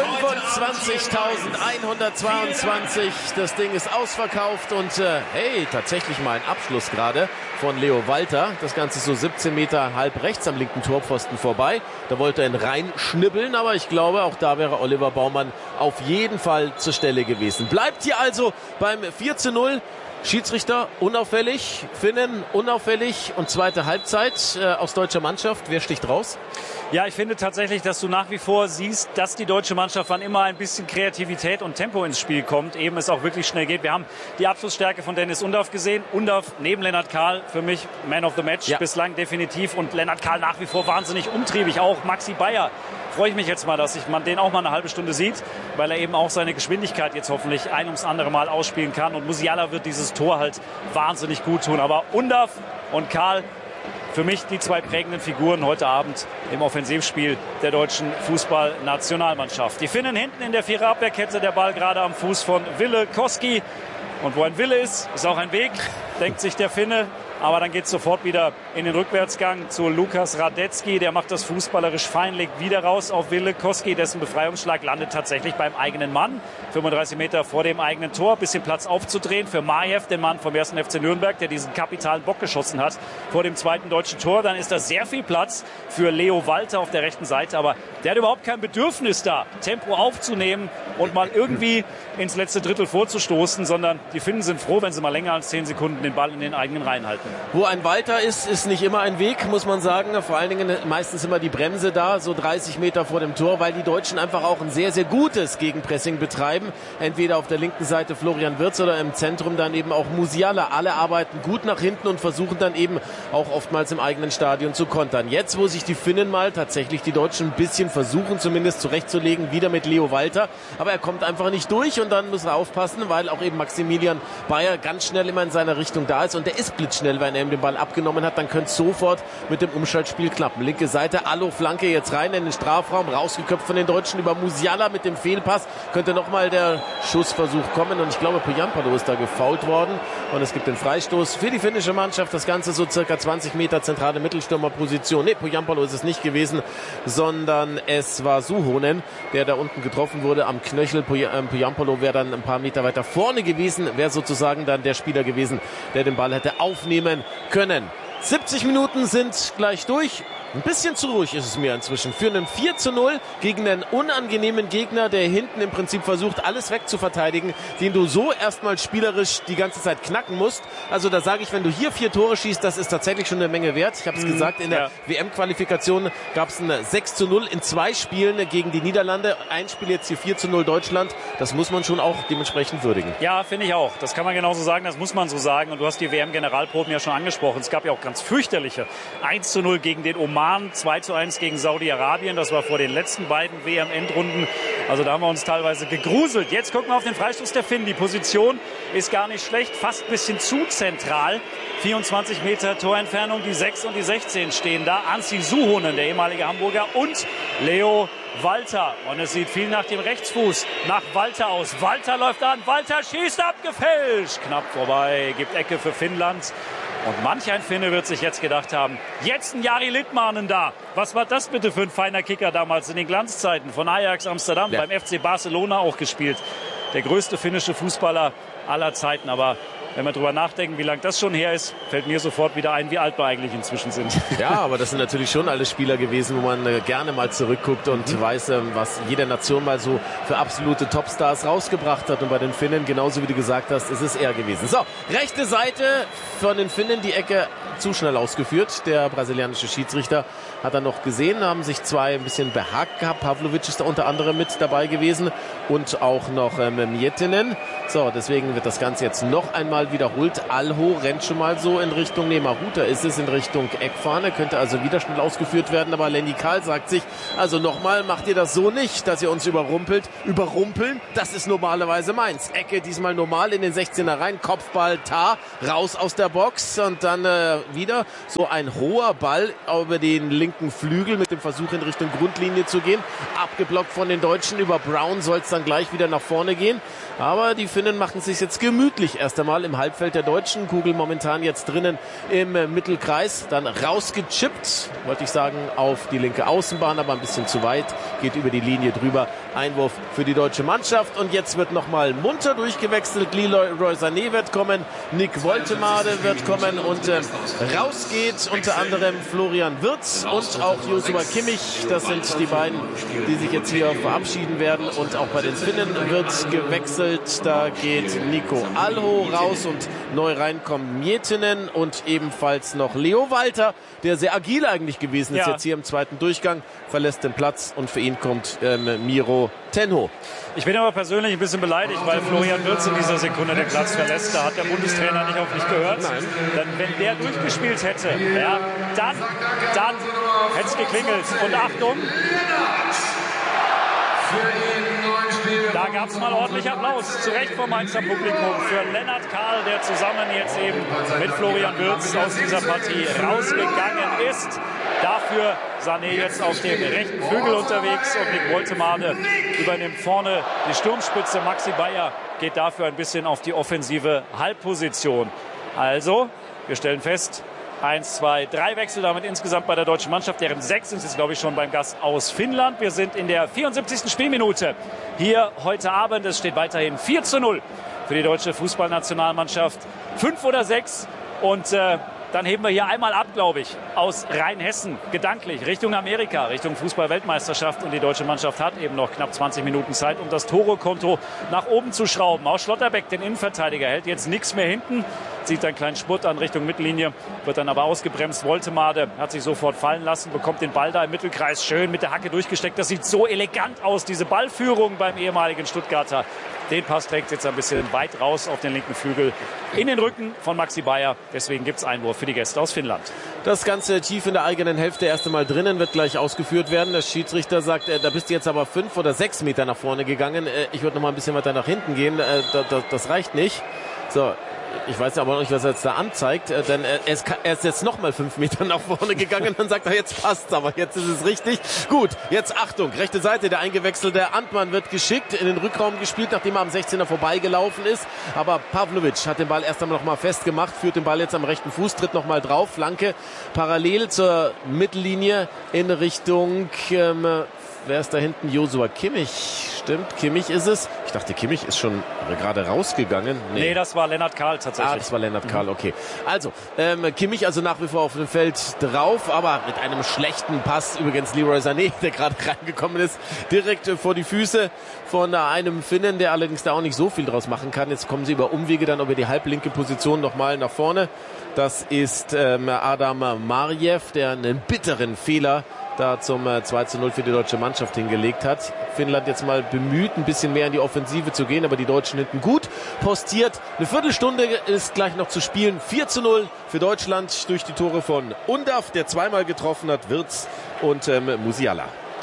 Speaker 1: 25.122. Das Ding ist ausverkauft und hey, tatsächlich mal ein Abschluss gerade von Leo Walter. Das Ganze so 17 Meter halb rechts am linken Torpfosten vorbei. Da wollte er ihn reinschnibbeln, aber ich glaube, auch da wäre Oliver Baumann auf jeden Fall zur Stelle gewesen. Bleibt hier also beim 4:0. Schiedsrichter unauffällig, Finnen unauffällig und zweite Halbzeit aus deutscher Mannschaft. Wer sticht raus?
Speaker 2: Ja, ich finde tatsächlich, dass du nach wie vor siehst, dass die deutsche Mannschaft, wann immer ein bisschen Kreativität und Tempo ins Spiel kommt, eben es auch wirklich schnell geht. Wir haben die Abschlussstärke von Dennis Undav gesehen. Undav neben Lennart Kahl für mich Man of the Match bislang definitiv und Lennart Kahl nach wie vor wahnsinnig umtriebig. Auch Maxi Bayer. Freue ich mich jetzt mal, dass man den auch mal eine halbe Stunde sieht, weil er eben auch seine Geschwindigkeit jetzt hoffentlich ein ums andere Mal ausspielen kann. Und Musiala wird dieses Tor halt wahnsinnig gut tun. Aber Undav und Kahl, für mich die zwei prägenden Figuren heute Abend im Offensivspiel der deutschen Fußballnationalmannschaft. Die Finnen hinten in der Viererabwehrkette, der Ball gerade am Fuß von Ville Koski. Und wo ein Wille ist, ist auch ein Weg, denkt sich der Finne. Aber dann geht es sofort wieder in den Rückwärtsgang zu Lukas Radetzky. Der macht das fußballerisch fein, legt wieder raus auf Ville Koski. Dessen Befreiungsschlag landet tatsächlich beim eigenen Mann. 35 Meter vor dem eigenen Tor. Bisschen Platz aufzudrehen für Majew, den Mann vom 1. FC Nürnberg, der diesen kapitalen Bock geschossen hat vor dem zweiten deutschen Tor. Dann ist da sehr viel Platz für Leo Walter auf der rechten Seite. Aber der hat überhaupt kein Bedürfnis da, Tempo aufzunehmen und mal irgendwie ins letzte Drittel vorzustoßen, sondern die Finnen sind froh, wenn sie mal länger als 10 Sekunden den Ball in den eigenen Reihen halten.
Speaker 1: Wo ein Walter ist nicht immer ein Weg, muss man sagen. Vor allen Dingen meistens immer die Bremse da, so 30 Meter vor dem Tor, weil die Deutschen einfach auch ein sehr, sehr gutes Gegenpressing betreiben. Entweder auf der linken Seite Florian Wirtz oder im Zentrum dann eben auch Musiala. Alle arbeiten gut nach hinten und versuchen dann eben auch oftmals im eigenen Stadion zu kontern. Jetzt, wo sich die Finnen mal tatsächlich die Deutschen ein bisschen versuchen, zumindest zurechtzulegen, wieder mit Leo Walter. Aber er kommt einfach nicht durch und dann muss er aufpassen, weil auch eben Maximilian Bayer ganz schnell immer in seiner Richtung da ist und der ist blitzschnell, wenn er ihm den Ball abgenommen hat, dann könnte es sofort mit dem Umschaltspiel klappen. Linke Seite, Allo Flanke jetzt rein in den Strafraum, rausgeköpft von den Deutschen über Musiala mit dem Fehlpass. Könnte nochmal der Schussversuch kommen und ich glaube, Poyampalo ist da gefoult worden und es gibt den Freistoß für die finnische Mannschaft. Das Ganze so circa 20 Meter zentrale Mittelstürmerposition. Ne, Poyampalo ist es nicht gewesen, sondern es war Suhonen, der da unten getroffen wurde am Knöchel. Poyampalo wäre dann ein paar Meter weiter vorne gewesen, wäre sozusagen dann der Spieler gewesen, der den Ball hätte aufnehmen können. 70 Minuten sind gleich durch. Ein bisschen zu ruhig ist es mir inzwischen. Für einen 4:0 gegen einen unangenehmen Gegner, der hinten im Prinzip versucht, alles wegzuverteidigen, den du so erstmal spielerisch die ganze Zeit knacken musst. Also da sage ich, wenn du hier 4 Tore schießt, das ist tatsächlich schon eine Menge wert. Ich habe es gesagt, in der WM-Qualifikation gab es ein 6:0 in 2 Spielen gegen die Niederlande. Ein Spiel jetzt hier 4:0 Deutschland. Das muss man schon auch dementsprechend würdigen.
Speaker 2: Ja, finde ich auch. Das kann man genauso sagen, das muss man so sagen. Und du hast die WM-Generalproben ja schon angesprochen. Es gab ja auch ganz fürchterliche 1:0 gegen den Oman. 2:1 gegen Saudi-Arabien. Das war vor den letzten beiden WM-Endrunden. Also da haben wir uns teilweise gegruselt. Jetzt gucken wir auf den Freistoß der Finnen. Die Position ist gar nicht schlecht, fast ein bisschen zu zentral. 24 Meter Torentfernung, die 6 und die 16 stehen da. Anssi Suhonen, der ehemalige Hamburger, und Leo Walter. Und es sieht viel nach dem Rechtsfuß, nach Walter aus. Walter läuft an, Walter schießt, abgefälscht. Knapp vorbei, gibt Ecke für Finnland. Und manch ein Finne wird sich jetzt gedacht haben, jetzt ein Jari Litmanen da. Was war das bitte für ein feiner Kicker damals in den Glanzzeiten von Ajax Amsterdam, beim FC Barcelona auch gespielt. Der größte finnische Fußballer aller Zeiten. Aber wenn wir drüber nachdenken, wie lange das schon her ist, fällt mir sofort wieder ein, wie alt wir eigentlich inzwischen sind.
Speaker 1: Ja, aber das sind natürlich schon alle Spieler gewesen, wo man gerne mal zurückguckt und weiß, was jede Nation mal so für absolute Topstars rausgebracht hat. Und bei den Finnen, genauso wie du gesagt hast, ist es er gewesen. So, rechte Seite von den Finnen, die Ecke zu schnell ausgeführt. Der brasilianische Schiedsrichter hat er noch gesehen, haben sich zwei ein bisschen behagt gehabt. Pavlovic ist da unter anderem mit dabei gewesen und auch noch Miettinen. So, deswegen wird das Ganze jetzt noch einmal wiederholt. Alho rennt schon mal so in Richtung, Maruta ist es, in Richtung Eckfahne, könnte also wieder schnell ausgeführt werden, aber Lenny Kahl sagt sich, also nochmal macht ihr das so nicht, dass ihr uns überrumpeln, das ist normalerweise meins. Ecke diesmal normal in den 16er rein, Kopfball, Tar, raus aus der Box und dann wieder so ein hoher Ball über den linken Flügel mit dem Versuch in Richtung Grundlinie zu gehen, abgeblockt von den Deutschen, über Brown soll es dann gleich wieder nach vorne gehen, aber die Finnen machen es sich jetzt gemütlich erst einmal im Halbfeld der Deutschen. Kugel momentan jetzt drinnen im Mittelkreis. Dann rausgechippt, wollte ich sagen, auf die linke Außenbahn, aber ein bisschen zu weit. Geht über die Linie drüber. Einwurf für die deutsche Mannschaft. Und jetzt wird nochmal munter durchgewechselt. Leroy Sané wird kommen. Nick Woltemade wird kommen. Und raus geht unter anderem Florian Wirtz und auch Joshua Kimmich. Das sind die beiden, die sich jetzt hier verabschieden werden. Und auch bei den Finnen wird gewechselt. Da geht Nico Alho raus und neu reinkommen Miettinen und ebenfalls noch Leo Walter, der sehr agil eigentlich gewesen ist, jetzt hier im zweiten Durchgang, verlässt den Platz und für ihn kommt Miro Tenho.
Speaker 2: Ich bin aber persönlich ein bisschen beleidigt, weil Florian Wirtz in dieser Sekunde den Platz verlässt. Da hat der Bundestrainer nicht auf mich gehört.
Speaker 1: Nein.
Speaker 2: Denn wenn der durchgespielt hätte, dann hätte es geklingelt. Und Achtung! Da gab es mal ordentlich Applaus, zu Recht vom Mainzer Publikum, für Lennart Kahl, der zusammen jetzt eben mit Florian Wirtz aus dieser Partie rausgegangen ist. Dafür Sané jetzt auf dem rechten Flügel unterwegs und Nick Woltemade übernimmt vorne die Sturmspitze. Maxi Bayer geht dafür ein bisschen auf die offensive Halbposition. Also, wir stellen fest, 1, 2, 3 Wechsel damit insgesamt bei der deutschen Mannschaft. Deren 6 sind es, glaube ich, schon beim Gast aus Finnland. Wir sind in der 74. Spielminute hier heute Abend. Es steht weiterhin 4:0 für die deutsche Fußballnationalmannschaft. 5 oder 6 und dann heben wir hier einmal ab, glaube ich, aus Rheinhessen, gedanklich, Richtung Amerika, Richtung Fußball-Weltmeisterschaft. Und die deutsche Mannschaft hat eben noch knapp 20 Minuten Zeit, um das Tore-Konto nach oben zu schrauben. Aus Schlotterbeck, den Innenverteidiger, hält jetzt nichts mehr hinten, zieht einen kleinen Spurt an Richtung Mittellinie, wird dann aber ausgebremst. Woltemade hat sich sofort fallen lassen, bekommt den Ball da im Mittelkreis schön mit der Hacke durchgesteckt. Das sieht so elegant aus, diese Ballführung beim ehemaligen Stuttgarter. Den Pass trägt jetzt ein bisschen weit raus auf den linken Flügel in den Rücken von Maxi Bayer. Deswegen gibt es Einwurf für die Gäste aus Finnland.
Speaker 1: Das Ganze tief in der eigenen Hälfte erst einmal drinnen, wird gleich ausgeführt werden. Der Schiedsrichter sagt, da bist du jetzt aber 5 oder 6 Meter nach vorne gegangen. Ich würde noch mal ein bisschen weiter nach hinten gehen. Das reicht nicht. So. Ich weiß aber noch nicht, was er jetzt da anzeigt, denn er ist jetzt nochmal 5 Meter nach vorne gegangen. Dann sagt er, jetzt passt's, aber jetzt ist es richtig. Gut, jetzt Achtung, rechte Seite, der eingewechselte Antmann wird geschickt in den Rückraum gespielt, nachdem er am 16er vorbeigelaufen ist. Aber Pavlovic hat den Ball erst einmal nochmal festgemacht, führt den Ball jetzt am rechten Fuß, tritt nochmal drauf, Flanke parallel zur Mittellinie in Richtung... Wer ist da hinten? Joshua Kimmich. Stimmt, Kimmich ist es. Ich dachte, Kimmich ist schon gerade rausgegangen.
Speaker 2: Nee, das war Lennart Kahl tatsächlich.
Speaker 1: Das war Lennart Kahl, okay. Also, Kimmich also nach wie vor auf dem Feld drauf, aber mit einem schlechten Pass. Übrigens Leroy Sané, der gerade reingekommen ist, direkt vor die Füße von einem Finnen, der allerdings da auch nicht so viel draus machen kann. Jetzt kommen sie über Umwege dann über die halblinke Position nochmal nach vorne. Das ist Adam Marjew, der einen bitteren Fehler da zum 2:0 für die deutsche Mannschaft hingelegt hat. Finnland jetzt mal bemüht, ein bisschen mehr in die Offensive zu gehen, aber die Deutschen hinten gut postiert. Eine Viertelstunde ist gleich noch zu spielen. 4:0 für Deutschland durch die Tore von Undav, der zweimal getroffen hat, Wirtz und Musiala.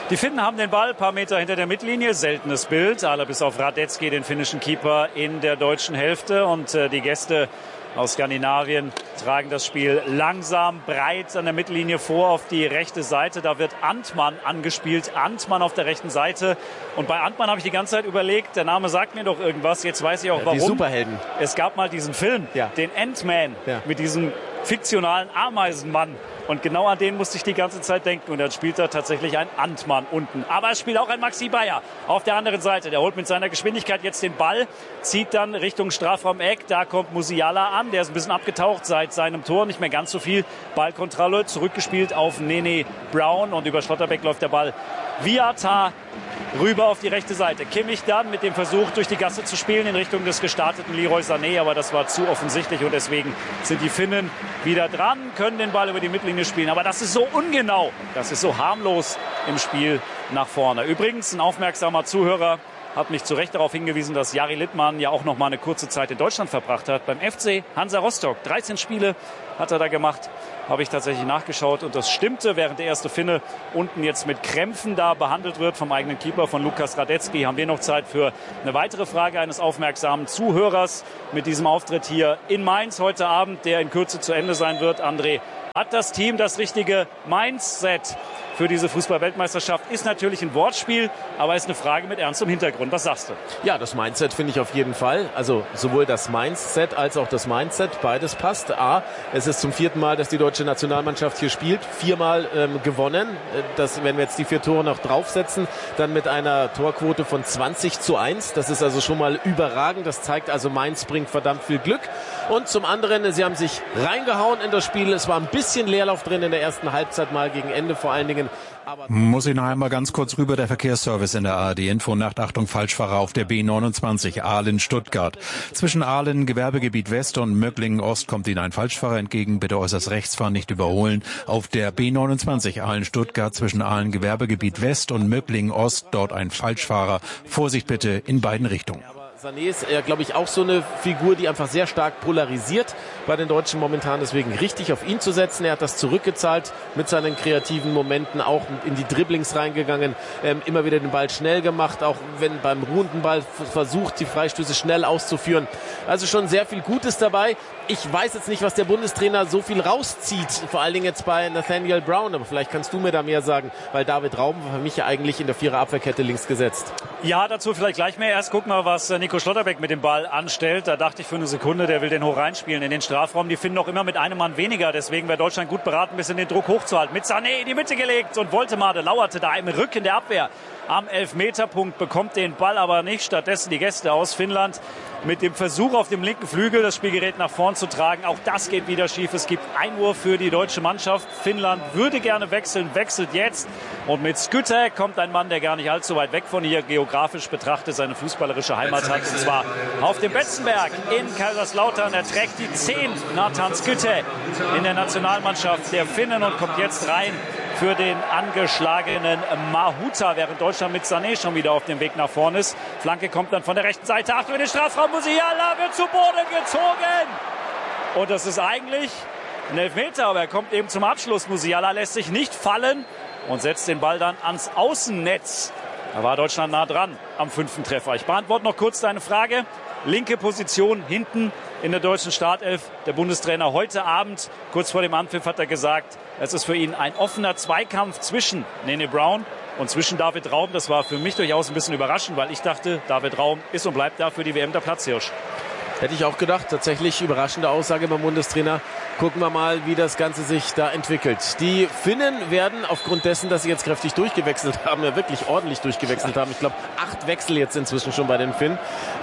Speaker 2: Die Finnen haben den Ball ein paar Meter hinter der Mittellinie. Seltenes Bild. Alle bis auf Radetzky, den finnischen Keeper, in der deutschen Hälfte. Und die Gäste aus Skandinavien tragen das Spiel langsam, breit an der Mittellinie vor auf die rechte Seite. Da wird Antmann angespielt. Antmann auf der rechten Seite. Und bei Antmann habe ich die ganze Zeit überlegt, der Name sagt mir doch irgendwas. Jetzt weiß ich auch warum.
Speaker 1: Die Superhelden.
Speaker 2: Es gab mal diesen Film, den Ant-Man, mit diesem fiktionalen Ameisenmann. Und genau an den musste ich die ganze Zeit denken. Und dann spielt da tatsächlich ein Antmann unten. Aber es spielt auch ein Maxi Bayer auf der anderen Seite. Der holt mit seiner Geschwindigkeit jetzt den Ball, zieht dann Richtung Strafraum-Eck. Da kommt Musiala an. Der ist ein bisschen abgetaucht seit seinem Tor. Nicht mehr ganz so viel. Ballkontrolle zurückgespielt auf Nene Brown. Und über Schlotterbeck läuft der Ball via Tar rüber auf die rechte Seite. Kimmich dann mit dem Versuch, durch die Gasse zu spielen in Richtung des gestarteten Leroy Sané, aber das war zu offensichtlich und deswegen sind die Finnen wieder dran, können den Ball über die Mittellinie spielen. Aber das ist so ungenau, das ist so harmlos im Spiel nach vorne. Übrigens, ein aufmerksamer Zuhörer hat mich zu Recht darauf hingewiesen, dass Jari Littmann ja auch noch mal eine kurze Zeit in Deutschland verbracht hat. Beim FC Hansa Rostock. 13 Spiele hat er da gemacht. Habe ich tatsächlich nachgeschaut und das stimmte, während der erste Finne unten jetzt mit Krämpfen da behandelt wird vom eigenen Keeper, von Lukas Radetzky. Haben wir noch Zeit für eine weitere Frage eines aufmerksamen Zuhörers mit diesem Auftritt hier in Mainz heute Abend, der in Kürze zu Ende sein wird. André, hat das Team das richtige Mindset für diese Fußball-Weltmeisterschaft? Ist natürlich ein Wortspiel, aber ist eine Frage mit ernstem Hintergrund. Was sagst du?
Speaker 1: Ja, das Mindset finde ich auf jeden Fall. Also sowohl das Mindset als auch das Mindset, beides passt. Es ist zum 4. Mal, dass die deutsche Nationalmannschaft hier spielt. 4-mal gewonnen. Das, wenn wir jetzt die 4 Tore noch draufsetzen, dann mit einer Torquote von 20:1. Das ist also schon mal überragend. Das zeigt also, Mainz bringt verdammt viel Glück. Und zum anderen, sie haben sich reingehauen in das Spiel. Es war ein bisschen Leerlauf drin in der ersten Halbzeit, mal gegen Ende vor allen Dingen.
Speaker 3: Muss ich noch einmal ganz kurz rüber, der Verkehrsservice in der ARD-Info. Achtung, Falschfahrer auf der B29 Aalen-Stuttgart. Zwischen Aalen, Gewerbegebiet West und Möcklingen Ost kommt Ihnen ein Falschfahrer entgegen. Bitte äußerst rechts fahren, nicht überholen. Auf der B29 Aalen-Stuttgart zwischen Aalen, Gewerbegebiet West und Möcklingen Ost, dort ein Falschfahrer. Vorsicht bitte in beiden Richtungen.
Speaker 1: Sané ist, glaube ich, auch so eine Figur, die einfach sehr stark polarisiert bei den Deutschen momentan. Deswegen richtig auf ihn zu setzen. Er hat das zurückgezahlt mit seinen kreativen Momenten, auch in die Dribblings reingegangen, immer wieder den Ball schnell gemacht, auch wenn beim ruhenden Ball versucht, die Freistöße schnell auszuführen. Also schon sehr viel Gutes dabei. Ich weiß jetzt nicht, was der Bundestrainer so viel rauszieht, vor allen Dingen jetzt bei Nathaniel Brown, aber vielleicht kannst du mir da mehr sagen, weil David Raum war für mich ja eigentlich in der 4er Abwehrkette links gesetzt.
Speaker 2: Ja, dazu vielleicht gleich mehr. Erst guck mal, was Nico Schlotterbeck mit dem Ball anstellt. Da dachte ich für eine Sekunde, der will den hoch reinspielen in den Strafraum. Die finden auch immer mit einem Mann weniger, deswegen wäre Deutschland gut beraten, ein bisschen den Druck hochzuhalten. Mit Sané in die Mitte gelegt und Woltemade lauerte da im Rücken der Abwehr. Am Elfmeterpunkt bekommt den Ball aber nicht. Stattdessen die Gäste aus Finnland mit dem Versuch auf dem linken Flügel das Spielgerät nach vorn zu tragen. Auch das geht wieder schief. Es gibt Einwurf für die deutsche Mannschaft. Finnland würde gerne wechseln, wechselt jetzt. Und mit Skytte kommt ein Mann, der gar nicht allzu weit weg von hier geografisch betrachtet seine fußballerische Heimat hat. Und zwar auf dem Betzenberg in Kaiserslautern. Er trägt die 10, Nathan Skytte, in der Nationalmannschaft der Finnen und kommt jetzt rein für den angeschlagenen Mahuta, während Deutschland mit Sané schon wieder auf dem Weg nach vorne ist. Flanke kommt dann von der rechten Seite. Achtung, in den Strafraum. Musiala wird zu Boden gezogen. Und das ist eigentlich ein Elfmeter, aber er kommt eben zum Abschluss. Musiala lässt sich nicht fallen und setzt den Ball dann ans Außennetz. Da war Deutschland nah dran am 5. Treffer. Ich beantworte noch kurz deine Frage. Linke Position hinten in der deutschen Startelf. Der Bundestrainer heute Abend, kurz vor dem Anpfiff, hat er gesagt, es ist für ihn ein offener Zweikampf zwischen Nene Brown und zwischen David Raum. Das war für mich durchaus ein bisschen überraschend, weil ich dachte, David Raum ist und bleibt da für die WM der Platzhirsch.
Speaker 1: Hätte ich auch gedacht. Tatsächlich überraschende Aussage beim Bundestrainer. Gucken wir mal, wie das Ganze sich da entwickelt. Die Finnen werden aufgrund dessen, dass sie jetzt kräftig durchgewechselt haben, ja wirklich ordentlich durchgewechselt haben. Ich glaube, 8 Wechsel jetzt inzwischen schon bei den Finnen.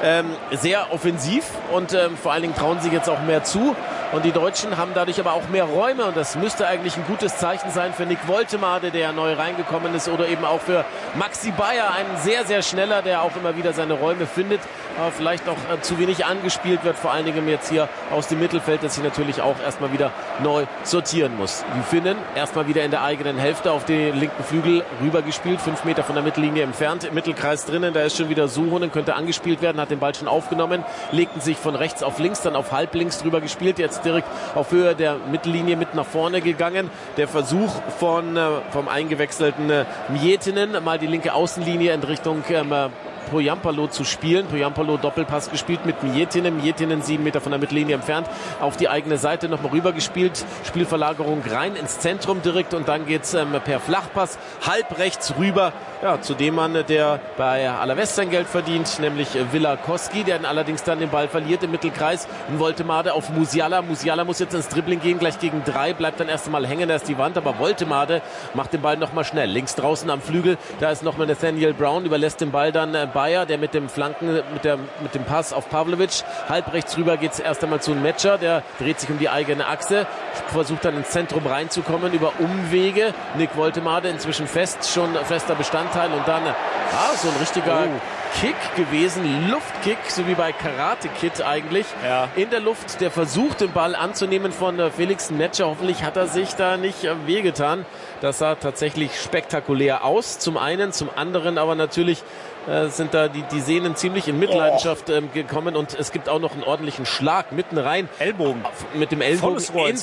Speaker 1: Sehr offensiv und vor allen Dingen trauen sie jetzt auch mehr zu. Und die Deutschen haben dadurch aber auch mehr Räume. Und das müsste eigentlich ein gutes Zeichen sein für Nick Woltemade, der neu reingekommen ist. Oder eben auch für Maxi Bayer, ein sehr, sehr schneller, der auch immer wieder seine Räume findet. Aber vielleicht auch zu wenig angespielt wird. Vor allen Dingen jetzt hier aus dem Mittelfeld, das sich natürlich auch erstmal wieder neu sortieren muss. Die Finnen erstmal wieder in der eigenen Hälfte auf den linken Flügel rübergespielt. 5 Meter von der Mittellinie entfernt. Im Mittelkreis drinnen, da ist schon wieder Suhonen, könnte angespielt werden, hat den Ball schon aufgenommen. Legten sich von rechts auf links, dann auf halblinks drüber gespielt. Jetzt ist direkt auf Höhe der Mittellinie mit nach vorne gegangen. Der Versuch vom eingewechselten Miettinen, mal die linke Außenlinie in Richtung Pohjanpalo zu spielen. Pohjanpalo Doppelpass gespielt mit Miettinen. Miettinen 7 Meter von der Mittellinie entfernt. Auf die eigene Seite nochmal rüber gespielt. Spielverlagerung rein ins Zentrum direkt und dann geht's per Flachpass halb rechts rüber. Ja, zu dem Mann, der bei Alavés sein Geld verdient, nämlich Villa Koski, der allerdings dann den Ball verliert im Mittelkreis. Und Woltemade auf Musiala. Musiala muss jetzt ins Dribbling gehen, gleich gegen 3, bleibt dann erst einmal hängen, da ist die Wand, aber Woltemade macht den Ball nochmal schnell. Links draußen am Flügel, da ist nochmal Nathaniel Brown, überlässt den Ball dann Bayer, der mit dem Flanken, mit dem Pass auf Pavlovic. Halb rechts rüber geht es erst einmal zu Metscher, der dreht sich um die eigene Achse, versucht dann ins Zentrum reinzukommen über Umwege. Nick Woltemade inzwischen schon fester Bestandteil und dann so ein richtiger Kick gewesen, Luftkick, so wie bei Karate Kid eigentlich. Ja. In der Luft, der versucht, den Ball anzunehmen von Felix Metscher. Hoffentlich hat er sich da nicht wehgetan. Das sah tatsächlich spektakulär aus. Zum einen, zum anderen aber natürlich sind da die Sehnen ziemlich in Mitleidenschaft gekommen und es gibt auch noch einen ordentlichen Schlag mitten rein. Ellbogen. Mit dem Ellbogen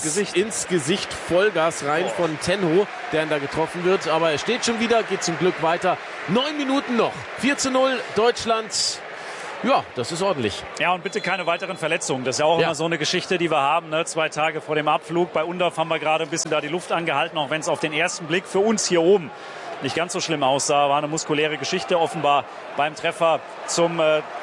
Speaker 1: ins Gesicht, Vollgas rein von Tenho, der da getroffen wird. Aber er steht schon wieder, geht zum Glück weiter. 9 Minuten noch. 4:0 Deutschland. Ja, das ist ordentlich.
Speaker 2: Ja, und bitte keine weiteren Verletzungen. Das ist ja auch immer so eine Geschichte, die wir haben. Ne? 2 Tage vor dem Abflug. Bei Undorf haben wir gerade ein bisschen da die Luft angehalten, auch wenn es auf den ersten Blick für uns hier oben nicht ganz so schlimm aussah. War eine muskuläre Geschichte offenbar beim Treffer zum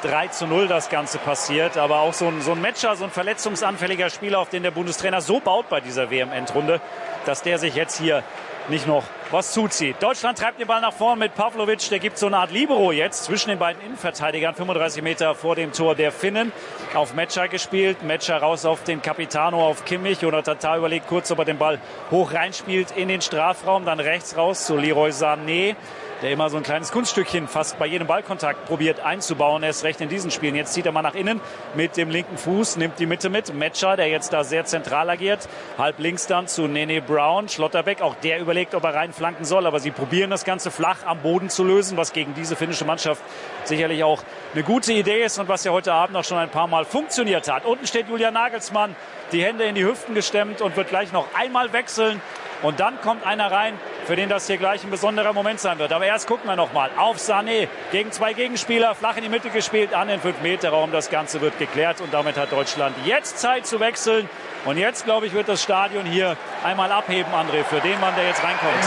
Speaker 2: 3:0 das Ganze passiert. Aber auch so ein Metscher, so ein verletzungsanfälliger Spieler, auf den der Bundestrainer so baut bei dieser WM-Endrunde, dass der sich jetzt hier nicht noch was zuzieht. Deutschland treibt den Ball nach vorn mit Pavlovic. Der gibt so eine Art Libero jetzt zwischen den beiden Innenverteidigern. 35 Meter vor dem Tor der Finnen. Auf Metscher gespielt. Metscher raus auf den Capitano, auf Kimmich. Jonathan Tah überlegt kurz, ob er den Ball hoch reinspielt in den Strafraum. Dann rechts raus zu Leroy Sané, der immer so ein kleines Kunststückchen fast bei jedem Ballkontakt probiert einzubauen. Erst recht in diesen Spielen. Jetzt zieht er mal nach innen mit dem linken Fuß, nimmt die Mitte mit. Metscher, der jetzt da sehr zentral agiert. Halb links dann zu Nene Brown. Schlotterbeck, auch der überlegt, ob er reinflanken soll. Aber sie probieren das Ganze flach am Boden zu lösen, was gegen diese finnische Mannschaft sicherlich auch eine gute Idee ist und was ja heute Abend auch schon ein paar Mal funktioniert hat. Unten steht Julian Nagelsmann, die Hände in die Hüften gestemmt und wird gleich noch einmal wechseln. Und dann kommt einer rein, für den das hier gleich ein besonderer Moment sein wird. Aber erst gucken wir noch mal auf Sané. Gegen 2 Gegenspieler, flach in die Mitte gespielt, an den 5-Meter-Raum. Das Ganze wird geklärt und damit hat Deutschland jetzt Zeit zu wechseln. Und jetzt, glaube ich, wird das Stadion hier einmal abheben, André, für den Mann, der jetzt reinkommt.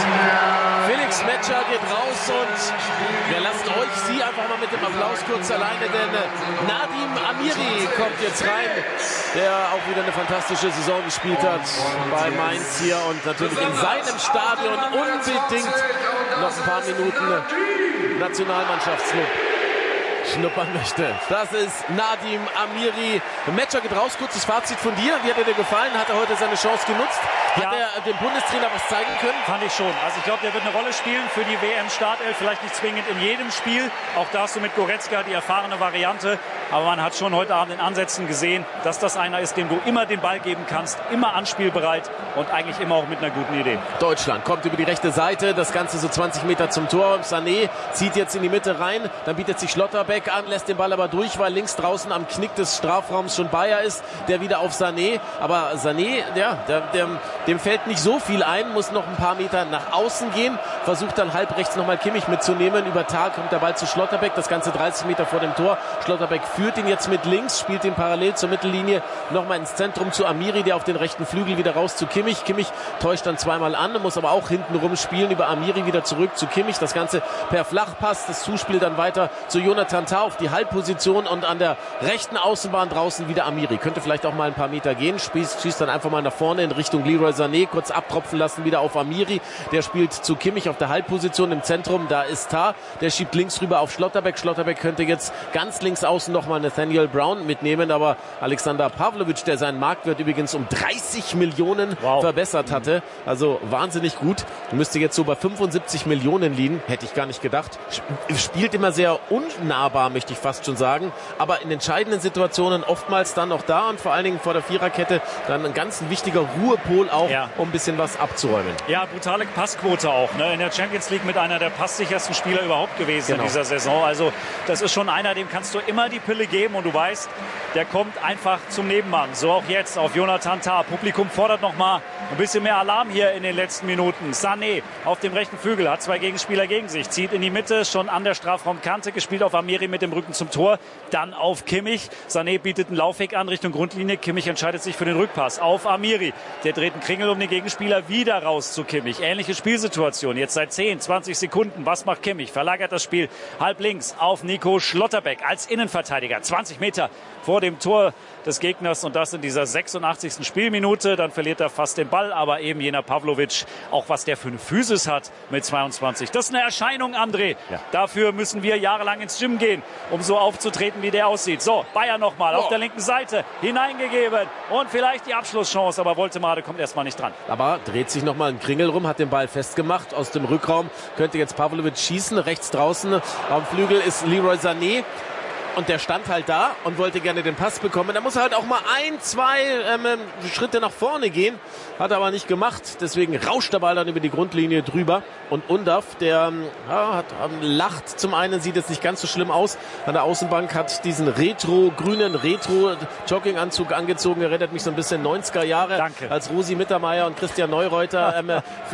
Speaker 1: Felix Metscher geht raus und wir lassen Sie einfach mal mit dem Applaus kurz alleine, denn Nadim Amiri kommt jetzt rein, der auch wieder eine fantastische Saison gespielt hat bei Mainz hier und natürlich in seinem Stadion unbedingt noch ein paar Minuten Nationalmannschaftslob schnuppern möchte. Das ist Nadim Amiri. Metscher geht raus. Kurzes Fazit von dir. Wie hat er dir gefallen? Hat er heute seine Chance genutzt? Hat er dem Bundestrainer was zeigen können?
Speaker 2: Fand ich schon. Also ich glaube, der wird eine Rolle spielen für die WM-Startelf. Vielleicht nicht zwingend in jedem Spiel. Auch da hast du mit Goretzka die erfahrene Variante. Aber man hat schon heute Abend in Ansätzen gesehen, dass das einer ist, dem du immer den Ball geben kannst. Immer anspielbereit und eigentlich immer auch mit einer guten Idee.
Speaker 1: Deutschland kommt über die rechte Seite. Das Ganze so 20 Meter zum Tor. Sané zieht jetzt in die Mitte rein. Dann bietet sich Schlotterbeck an, lässt den Ball aber durch, weil links draußen am Knick des Strafraums schon Bayer ist, der wieder auf Sané. Aber Sané, dem fällt nicht so viel ein, muss noch ein paar Meter nach außen gehen, versucht dann halb rechts nochmal Kimmich mitzunehmen. Über Tag kommt der Ball zu Schlotterbeck, das Ganze 30 Meter vor dem Tor. Schlotterbeck führt ihn jetzt mit links, spielt ihn parallel zur Mittellinie nochmal ins Zentrum zu Amiri, der auf den rechten Flügel wieder raus zu Kimmich. Kimmich täuscht dann zweimal an, muss aber auch hinten rum spielen, über Amiri wieder zurück zu Kimmich. Das Ganze per Flachpass, das Zuspiel dann weiter zu Jonathan Tah auf die Halbposition und an der rechten Außenbahn draußen wieder Amiri. Könnte vielleicht auch mal ein paar Meter gehen, schießt dann einfach mal nach vorne in Richtung Leroy Sané, kurz abtropfen lassen wieder auf Amiri. Der spielt zu Kimmich auf der Halbposition im Zentrum, da ist Tah, der schiebt links rüber auf Schlotterbeck. Schlotterbeck könnte jetzt ganz links außen nochmal Nathaniel Brown mitnehmen, aber Alexander Pavlovic, der seinen Marktwert übrigens um 30 Millionen verbessert hatte, also wahnsinnig gut, müsste jetzt so bei 75 Millionen liegen, hätte ich gar nicht gedacht. Spielt immer sehr unnahbar, möchte ich fast schon sagen, aber in entscheidenden Situationen oftmals dann auch da und vor allen Dingen vor der Viererkette dann ein ganz wichtiger Ruhepol auch, um ein bisschen was abzuräumen.
Speaker 2: Ja, brutale Passquote auch. Ne? der Champions League mit einer der passsichersten Spieler überhaupt gewesen in dieser Saison. Also das ist schon einer, dem kannst du immer die Pille geben und du weißt, der kommt einfach zum Nebenmann. So auch jetzt auf Jonathan Tah. Publikum fordert noch mal ein bisschen mehr Alarm hier in den letzten Minuten. Sané auf dem rechten Flügel, hat 2 Gegenspieler gegen sich, zieht in die Mitte, schon an der Strafraumkante, gespielt auf Amiri mit dem Rücken zum Tor, dann auf Kimmich. Sané bietet einen Laufweg an Richtung Grundlinie. Kimmich entscheidet sich für den Rückpass auf Amiri. Der dreht einen Kringel um den Gegenspieler, wieder raus zu Kimmich. Ähnliche Spielsituation, jetzt seit 10, 20 Sekunden. Was macht Kimmich? Verlagert das Spiel halb links auf Nico Schlotterbeck als Innenverteidiger. 20 Meter vor dem Tor des Gegners und das in dieser 86. Spielminute. Dann verliert er fast den Ball, aber eben jener Pavlovic, auch was der für eine Physis hat mit 22. Das ist eine Erscheinung, André. Ja. Dafür müssen wir jahrelang ins Gym gehen, um so aufzutreten, wie der aussieht. So, Bayer nochmal auf der linken Seite hineingegeben und vielleicht die Abschlusschance, aber Woltemade kommt erstmal nicht dran.
Speaker 1: Aber dreht sich nochmal ein Kringel rum, hat den Ball festgemacht aus dem Rückraum. Könnte jetzt Pavlovic schießen. Rechts draußen am Flügel ist Leroy Sané. Und der stand halt da und wollte gerne den Pass bekommen. Da muss er halt auch mal 1, 2 Schritte nach vorne gehen. Hat er aber nicht gemacht. Deswegen rauscht der Ball dann über die Grundlinie drüber. Und Undav, der lacht. Zum einen sieht es nicht ganz so schlimm aus. An der Außenbank hat diesen grünen Retro-Jogginganzug angezogen. Erinnert mich so ein bisschen 90er Jahre.
Speaker 2: Danke.
Speaker 1: Als Rosi Mittermeier und Christian Neureuter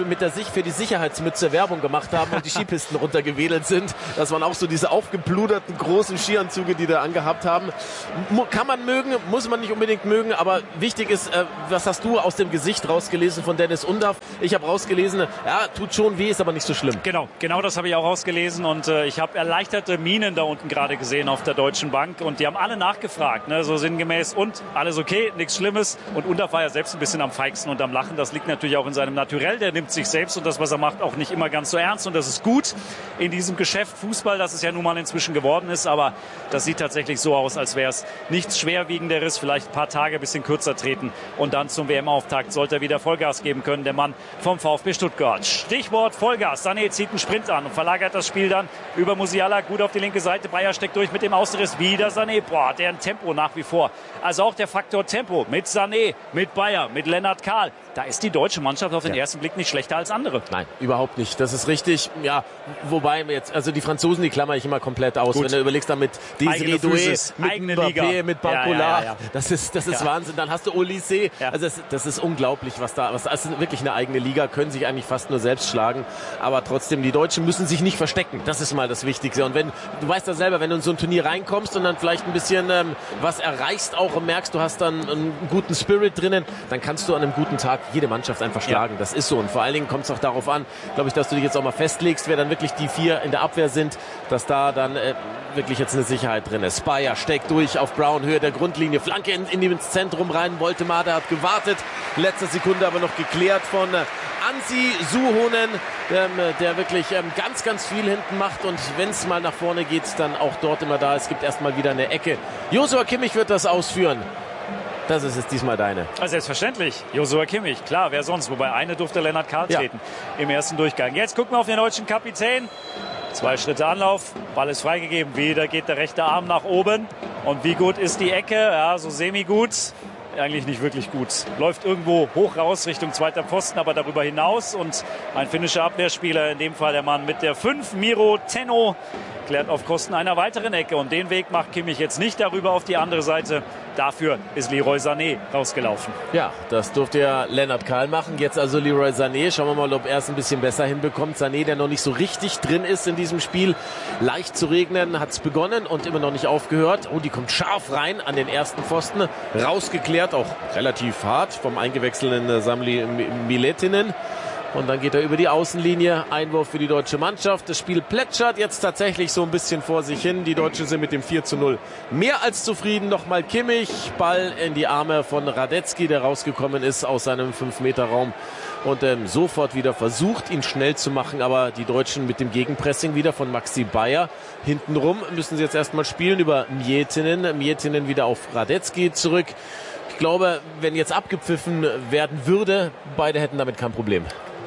Speaker 1: für die Sicherheitsmütze Werbung gemacht haben und die Skipisten runtergewedelt sind. Das waren auch so diese aufgebluderten großen Skianzüge, die da angehabt haben. Kann man mögen, muss man nicht unbedingt mögen, aber wichtig ist, was hast du aus dem Gesicht rausgelesen von Dennis Undav? Ich habe rausgelesen, ja, tut schon weh, ist aber nicht so schlimm.
Speaker 2: Genau das habe ich auch rausgelesen und ich habe erleichterte Mienen da unten gerade gesehen auf der Deutschen Bank und die haben alle nachgefragt, ne, so sinngemäß und alles okay, nichts Schlimmes und Undav war ja selbst ein bisschen am feigsten und am Lachen, das liegt natürlich auch in seinem Naturell, der nimmt sich selbst und das, was er macht, auch nicht immer ganz so ernst und das ist gut in diesem Geschäft Fußball, das es ja nun mal inzwischen geworden ist, aber das sieht tatsächlich so aus, als wäre es nichts Schwerwiegenderes, vielleicht ein paar Tage ein bisschen kürzer treten und dann zum WM-Auftakt sollte er wieder Vollgas geben können, der Mann vom VfB Stuttgart. Stichwort Vollgas, Sané zieht einen Sprint an und verlagert das Spiel dann über Musiala, gut auf die linke Seite, Bayer steckt durch mit dem Außenriss, wieder Sané, boah, deren Tempo nach wie vor. Also auch der Faktor Tempo mit Sané, mit Bayer, mit Lennart Kahl, da ist die deutsche Mannschaft auf den ersten Blick nicht schlechter als andere.
Speaker 1: Nein, überhaupt nicht, das ist richtig, ja, wobei jetzt, also die Franzosen, die klammer ich immer komplett aus,
Speaker 2: gut.
Speaker 1: Wenn du überlegst, damit Desiree Doué, mit
Speaker 2: eigene
Speaker 1: Mbappé,
Speaker 2: Liga.
Speaker 1: mit Barcola,
Speaker 2: ja.
Speaker 1: Das ist Wahnsinn. Dann hast du Olysée.
Speaker 2: Ja.
Speaker 1: Also das ist unglaublich, was ist wirklich eine eigene Liga, können sich eigentlich fast nur selbst schlagen. Aber trotzdem, die Deutschen müssen sich nicht verstecken. Das ist mal das Wichtigste. Und wenn, du weißt ja selber, wenn du in so ein Turnier reinkommst und dann vielleicht ein bisschen was erreichst auch und merkst, du hast dann einen guten Spirit drinnen, dann kannst du an einem guten Tag jede Mannschaft einfach schlagen. Ja. Das ist so. Und vor allen Dingen kommt es auch darauf an, glaube ich, dass du dich jetzt auch mal festlegst, wer dann wirklich die 4 in der Abwehr sind, dass da dann wirklich jetzt eine Sicherheit drin ist. Bayer steckt durch auf Brown, Höhe der Grundlinie, Flanke ins Zentrum rein. Woltemade hat gewartet, letzte Sekunde aber noch geklärt von Ansi Suhonen, der wirklich ganz, ganz viel hinten macht und wenn es mal nach vorne geht, dann auch dort immer da. Es gibt erstmal wieder eine Ecke. Joshua Kimmich wird das ausführen. Das ist jetzt diesmal deine.
Speaker 2: Also selbstverständlich, Joshua Kimmich, klar, wer sonst? Wobei eine durfte Lennart Kahl treten im ersten Durchgang. Jetzt gucken wir auf den deutschen Kapitän. 2 Schritte Anlauf, Ball ist freigegeben, wieder geht der rechte Arm nach oben. Und wie gut ist die Ecke? Ja, so semi-gut. Eigentlich nicht wirklich gut. Läuft irgendwo hoch raus Richtung zweiter Pfosten, aber darüber hinaus. Und ein finnischer Abwehrspieler, in dem Fall der Mann mit der 5, Miro Tenno, klärt auf Kosten einer weiteren Ecke. Und den Weg macht Kimmich jetzt nicht darüber auf die andere Seite. Dafür ist Leroy Sané rausgelaufen.
Speaker 1: Ja, das durfte ja Lennart Kahl machen. Jetzt also Leroy Sané. Schauen wir mal, ob er es ein bisschen besser hinbekommt. Sané, der noch nicht so richtig drin ist in diesem Spiel. Leicht zu regnen, hat es begonnen und immer noch nicht aufgehört. Oh, die kommt scharf rein an den ersten Pfosten. Rausgeklärt, auch relativ hart vom eingewechselten Samli Miletinen. Und dann geht er über die Außenlinie. Einwurf für die deutsche Mannschaft. Das Spiel plätschert jetzt tatsächlich so ein bisschen vor sich hin. Die Deutschen sind mit dem 4:0 mehr als zufrieden. Nochmal Kimmich. Ball in die Arme von Radetzky, der rausgekommen ist aus seinem 5-Meter-Raum. Und sofort wieder versucht, ihn schnell zu machen. Aber die Deutschen mit dem Gegenpressing wieder von Maxi Bayer. Hintenrum müssen sie jetzt erstmal spielen über Miettinen. Miettinen wieder auf Radetzky zurück. Ich glaube, wenn jetzt abgepfiffen werden würde, beide hätten damit kein Problem.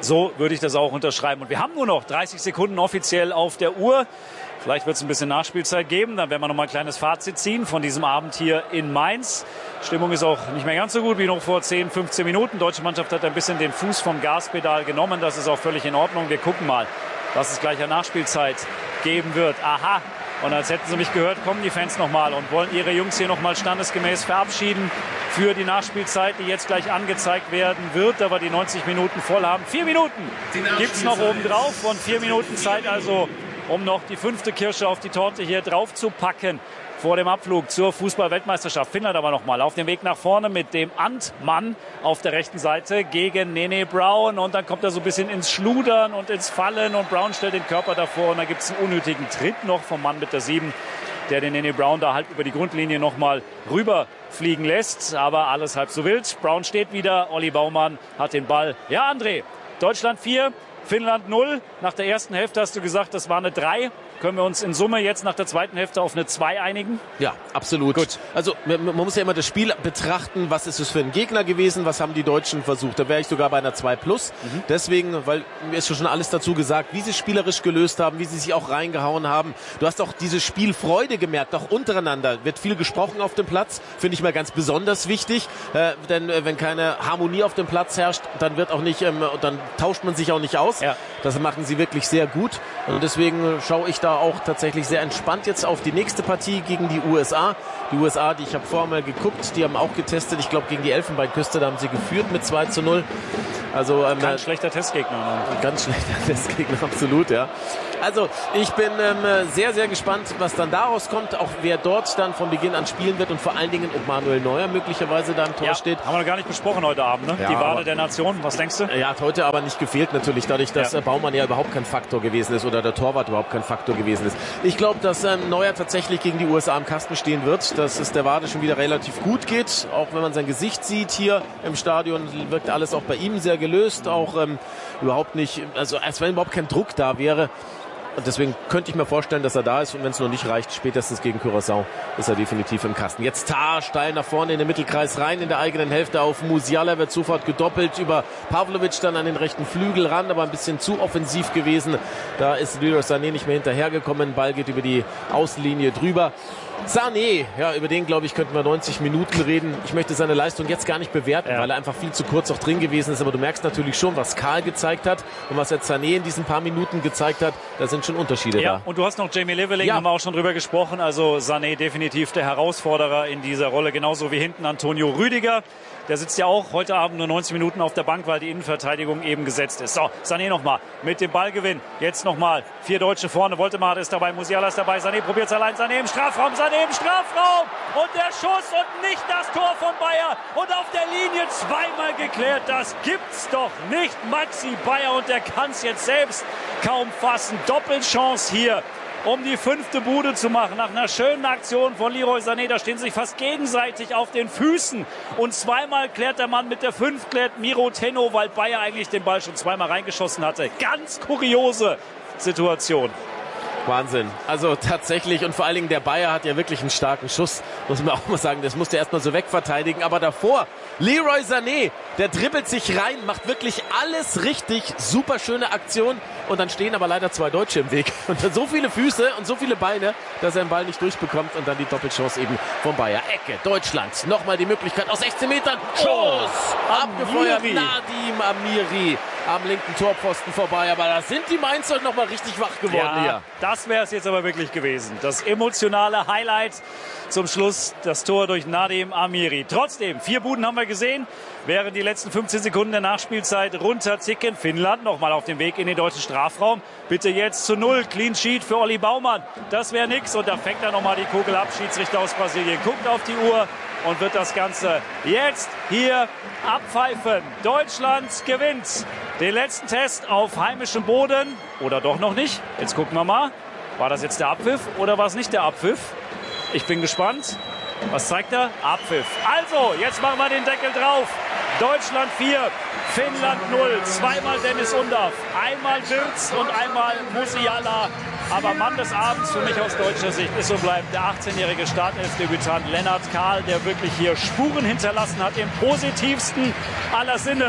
Speaker 2: So würde ich das auch unterschreiben. Und wir haben nur noch 30 Sekunden offiziell auf der Uhr. Vielleicht wird es ein bisschen Nachspielzeit geben. Dann werden wir noch mal ein kleines Fazit ziehen von diesem Abend hier in Mainz. Stimmung ist auch nicht mehr ganz so gut wie noch vor 10, 15 Minuten. Die deutsche Mannschaft hat ein bisschen den Fuß vom Gaspedal genommen. Das ist auch völlig in Ordnung. Wir gucken mal, was es gleich an Nachspielzeit geben wird. Aha. Und als hätten sie mich gehört, kommen die Fans nochmal und wollen ihre Jungs hier nochmal standesgemäß verabschieden für die Nachspielzeit, die jetzt gleich angezeigt werden wird, aber die 90 Minuten voll haben. 4 Minuten gibt es noch oben drauf und 4 Minuten Zeit also, um noch die 5. Kirsche auf die Torte hier drauf zu packen vor dem Abflug zur Fußball-Weltmeisterschaft. Finnland aber nochmal auf dem Weg nach vorne mit dem Ant-Mann auf der rechten Seite gegen Nene Brown. Und dann kommt er so ein bisschen ins Schludern und ins Fallen und Brown stellt den Körper davor. Und dann gibt es einen unnötigen Tritt noch vom Mann mit der 7, der den Nene Brown da halb über die Grundlinie nochmal rüberfliegen lässt. Aber alles halb so wild. Brown steht wieder, Olli Baumann hat den Ball. Ja, André, Deutschland 4, Finnland 0. Nach der ersten Hälfte hast du gesagt, das war eine 3. Können wir uns in Summe jetzt nach der zweiten Hälfte auf eine 2 einigen?
Speaker 1: Ja, absolut. Gut. Also man muss ja immer das Spiel betrachten, was ist es für ein Gegner gewesen, was haben die Deutschen versucht. Da wäre ich sogar bei einer 2+. Deswegen, weil mir ist schon alles dazu gesagt, wie sie spielerisch gelöst haben, wie sie sich auch reingehauen haben. Du hast auch diese Spielfreude gemerkt, auch untereinander. Wird viel gesprochen auf dem Platz, finde ich mal ganz besonders wichtig. Denn wenn keine Harmonie auf dem Platz herrscht, dann wird auch nicht, dann tauscht man sich auch nicht aus. Ja. Das machen sie wirklich sehr gut. Und deswegen schaue ich da auch tatsächlich sehr entspannt jetzt auf die nächste Partie gegen die USA. Die USA, die ich habe vorher mal geguckt, die haben auch getestet. Ich glaube, gegen die Elfenbeinküste, da haben sie geführt mit 2:0. Also
Speaker 2: ganz schlechter Testgegner. Ne?
Speaker 1: Ganz schlechter Testgegner, absolut, ja. Also ich bin sehr, sehr gespannt, was dann daraus kommt. Auch wer dort dann von Beginn an spielen wird und vor allen Dingen, ob Manuel Neuer möglicherweise da im Tor steht.
Speaker 2: Haben wir noch gar nicht besprochen heute Abend, ne? Ja, die Wade der Nation, was denkst du?
Speaker 1: Ja, hat heute aber nicht gefehlt natürlich, dadurch, dass Baumann ja überhaupt kein Faktor gewesen ist oder der Torwart überhaupt kein Faktor gewesen ist. Ich glaube, dass Neuer tatsächlich gegen die USA im Kasten stehen wird, dass es der Wade schon wieder relativ gut geht. Auch wenn man sein Gesicht sieht hier im Stadion, wirkt alles auch bei ihm sehr gelöst. Auch überhaupt nicht, also als wenn überhaupt kein Druck da wäre. Und deswegen könnte ich mir vorstellen, dass er da ist. Und wenn es noch nicht reicht, spätestens gegen Curaçao ist er definitiv im Kasten. Jetzt Tah steil nach vorne in den Mittelkreis rein, in der eigenen Hälfte auf Musiala, wird sofort gedoppelt über Pavlovic dann an den rechten Flügel ran, aber ein bisschen zu offensiv gewesen. Da ist Leroy Sané nicht mehr hinterhergekommen. Ball geht über die Außenlinie drüber. Sané, ja, über den, glaube ich, könnten wir 90 Minuten reden. Ich möchte seine Leistung jetzt gar nicht bewerten, weil er einfach viel zu kurz auch drin gewesen ist. Aber du merkst natürlich schon, was Karl gezeigt hat und was jetzt Sané in diesen paar Minuten gezeigt hat. Da sind schon Unterschiede da.
Speaker 2: Und du hast noch Jamie Leveling, haben wir auch schon drüber gesprochen. Also Sané definitiv der Herausforderer in dieser Rolle, genauso wie hinten Antonio Rüdiger. Der sitzt ja auch heute Abend nur 90 Minuten auf der Bank, weil die Innenverteidigung eben gesetzt ist. So, Sané nochmal mit dem Ballgewinn. Jetzt nochmal 4 Deutsche vorne. Woltemade ist dabei, Musiala ist dabei. Sané probiert es allein. Sané im Strafraum, Sané im Strafraum. Und der Schuss und nicht das Tor von Bayer. Und auf der Linie zweimal geklärt. Das gibt's doch nicht. Maxi Bayer, und der kann es jetzt selbst kaum fassen. Doppelchance hier, um die 5. Bude zu machen. Nach einer schönen Aktion von Leroy Sané, da stehen sie sich fast gegenseitig auf den Füßen. Und zweimal klärt der Mann mit der 5, klärt Miro Tenno, weil Bayer eigentlich den Ball schon zweimal reingeschossen hatte. Ganz kuriose Situation.
Speaker 1: Wahnsinn. Also tatsächlich, und vor allen Dingen der Bayer hat ja wirklich einen starken Schuss, muss man auch mal sagen, das musste er erstmal so wegverteidigen, aber davor Leroy Sané, der dribbelt sich rein, macht wirklich alles richtig, super schöne Aktion, und dann stehen aber leider 2 Deutsche im Weg und so viele Füße und so viele Beine, dass er den Ball nicht durchbekommt, und dann die Doppelchance eben von Bayer. Ecke, Deutschland, nochmal die Möglichkeit aus 16 Metern, Schuss, abgefeuert, Nadim Amiri am linken Torpfosten vorbei, aber da sind die Mainzer nochmal richtig wach geworden hier.
Speaker 2: Das wäre es jetzt aber wirklich gewesen. Das emotionale Highlight zum Schluss, das Tor durch Nadim Amiri. Trotzdem, 4 Buden haben wir gesehen, während die letzten 15 Sekunden der Nachspielzeit runterticken. Finnland nochmal auf dem Weg in den deutschen Strafraum. Bitte jetzt zu 0, Clean Sheet für Olli Baumann. Das wäre nix, und da fängt er nochmal die Kugel ab. Schiedsrichter aus Brasilien guckt auf die Uhr und wird das Ganze jetzt hier abpfeifen. Deutschland gewinnt den letzten Test auf heimischem Boden. Oder doch noch nicht? Jetzt gucken wir mal. War das jetzt der Abpfiff oder war es nicht der Abpfiff? Ich bin gespannt. Was zeigt er? Abpfiff. Also, jetzt machen wir den Deckel drauf. Deutschland 4, Finnland 0. Zweimal Dennis Undaff, einmal Wirtz und einmal Musiala. Aber Mann des Abends für mich aus deutscher Sicht ist und bleibt der 18-jährige Startelfdebütant Lennart Kahl, der wirklich hier Spuren hinterlassen hat im positivsten aller Sinne.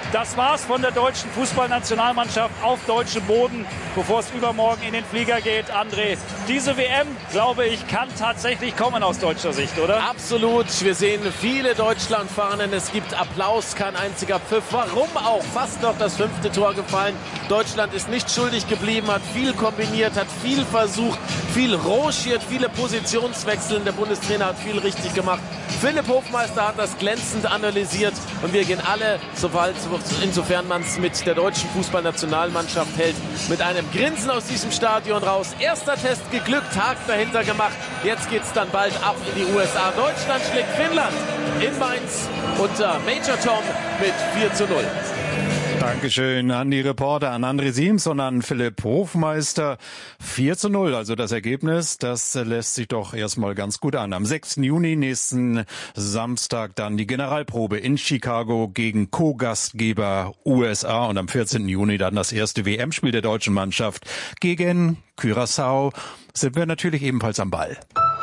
Speaker 2: das war's von der deutschen Fußballnationalmannschaft auf deutschem Boden, bevor es übermorgen in den Flieger geht. André, diese WM, glaube ich, kann tatsächlich kommen aus deutscher Sicht, oder?
Speaker 1: Absolut. Wir sehen viele Deutschlandfahnen. Es gibt Applaus, kein einziger Pfiff. Warum auch? Fast noch das 5. Tor gefallen. Deutschland ist nicht schuldig geblieben, hat viel kombiniert, hat viel versucht, viel rangiert, viele Positionswechsel. Der Bundestrainer hat viel richtig gemacht. Philipp Hofmeister hat das glänzend analysiert und wir gehen alle, insofern man es mit der deutschen Fußballnationalmannschaft hält, mit einem Grinsen aus diesem Stadion raus. Erster Test geglückt, Haken dahinter gemacht. Jetzt geht's dann bald ab in die USA. Deutschland schlägt Finnland in Mainz unter Major Tom mit 4:0.
Speaker 3: Dankeschön an die Reporter, an André Siems und an Philipp Hofmeister. 4:0, also das Ergebnis, das lässt sich doch erstmal ganz gut an. Am 6. Juni, nächsten Samstag, dann die Generalprobe in Chicago gegen Co-Gastgeber USA und am 14. Juni dann das erste WM-Spiel der deutschen Mannschaft gegen Curaçao. Sind wir natürlich ebenfalls am Ball.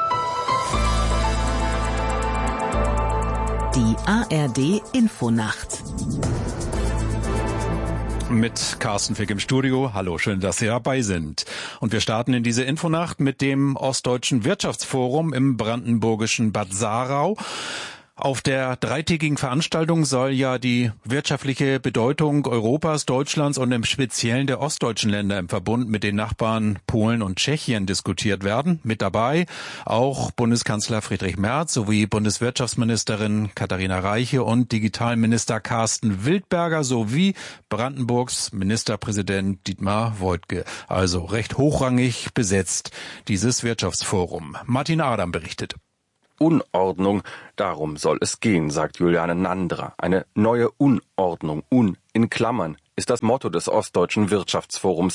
Speaker 5: Die ARD Infonacht.
Speaker 3: Mit Carsten Fick im Studio. Hallo, schön, dass Sie dabei sind. Und wir starten in diese Infonacht mit dem Ostdeutschen Wirtschaftsforum im brandenburgischen Bad Saarau. Auf der dreitägigen Veranstaltung soll ja die wirtschaftliche Bedeutung Europas, Deutschlands und im Speziellen der ostdeutschen Länder im Verbund mit den Nachbarn Polen und Tschechien diskutiert werden. Mit dabei auch Bundeskanzler Friedrich Merz sowie Bundeswirtschaftsministerin Katharina Reiche und Digitalminister Carsten Wildberger sowie Brandenburgs Ministerpräsident Dietmar Woidke. Also recht hochrangig besetzt dieses Wirtschaftsforum. Martin Adam berichtet.
Speaker 6: Unordnung, darum soll es gehen, sagt Juliane Nandra. Eine neue Unordnung, in Klammern, ist das Motto des Ostdeutschen Wirtschaftsforums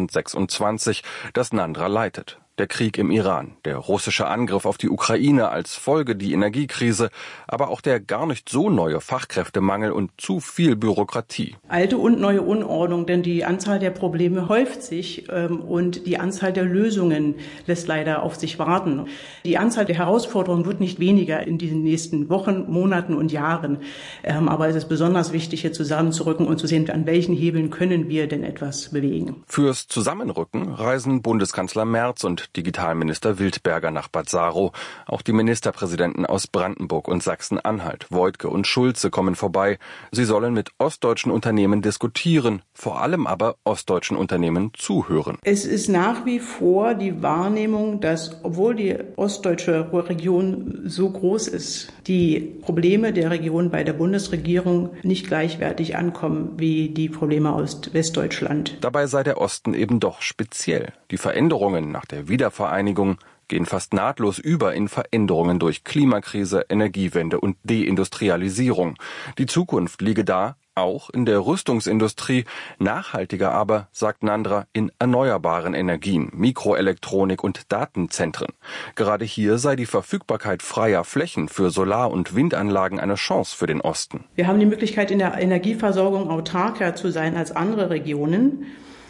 Speaker 6: 2026, das Nandra leitet. Der Krieg im Iran, der russische Angriff auf die Ukraine als Folge die Energiekrise, aber auch der gar nicht so neue Fachkräftemangel und zu viel Bürokratie.
Speaker 7: Alte und neue Unordnung, denn die Anzahl der Probleme häuft sich und die Anzahl der Lösungen lässt leider auf sich warten. Die Anzahl der Herausforderungen wird nicht weniger in diesen nächsten Wochen, Monaten und Jahren. Aber es ist besonders wichtig, hier zusammenzurücken und zu sehen, an welchen Hebeln können wir denn etwas bewegen.
Speaker 6: Fürs Zusammenrücken reisen Bundeskanzler Merz und Digitalminister Wildberger nach Bad Saarau. Auch die Ministerpräsidenten aus Brandenburg und Sachsen-Anhalt, Woidke und Schulze, kommen vorbei. Sie sollen mit ostdeutschen Unternehmen diskutieren, vor allem aber ostdeutschen Unternehmen zuhören.
Speaker 7: Es ist nach wie vor die Wahrnehmung, dass, obwohl die ostdeutsche Region so groß ist, die Probleme der Region bei der Bundesregierung nicht gleichwertig ankommen wie die Probleme aus Westdeutschland.
Speaker 6: Dabei sei der Osten eben doch speziell. Die Veränderungen nach der Wiedervereinigung gehen fast nahtlos über in Veränderungen durch Klimakrise, Energiewende und Deindustrialisierung. Die Zukunft liege da, auch in der Rüstungsindustrie, nachhaltiger aber, sagt Nandra, in erneuerbaren Energien, Mikroelektronik und Datenzentren. Gerade hier sei die Verfügbarkeit freier Flächen für Solar- und Windanlagen eine Chance für den Osten.
Speaker 7: Wir haben die Möglichkeit, in der Energieversorgung autarker zu sein als andere Regionen,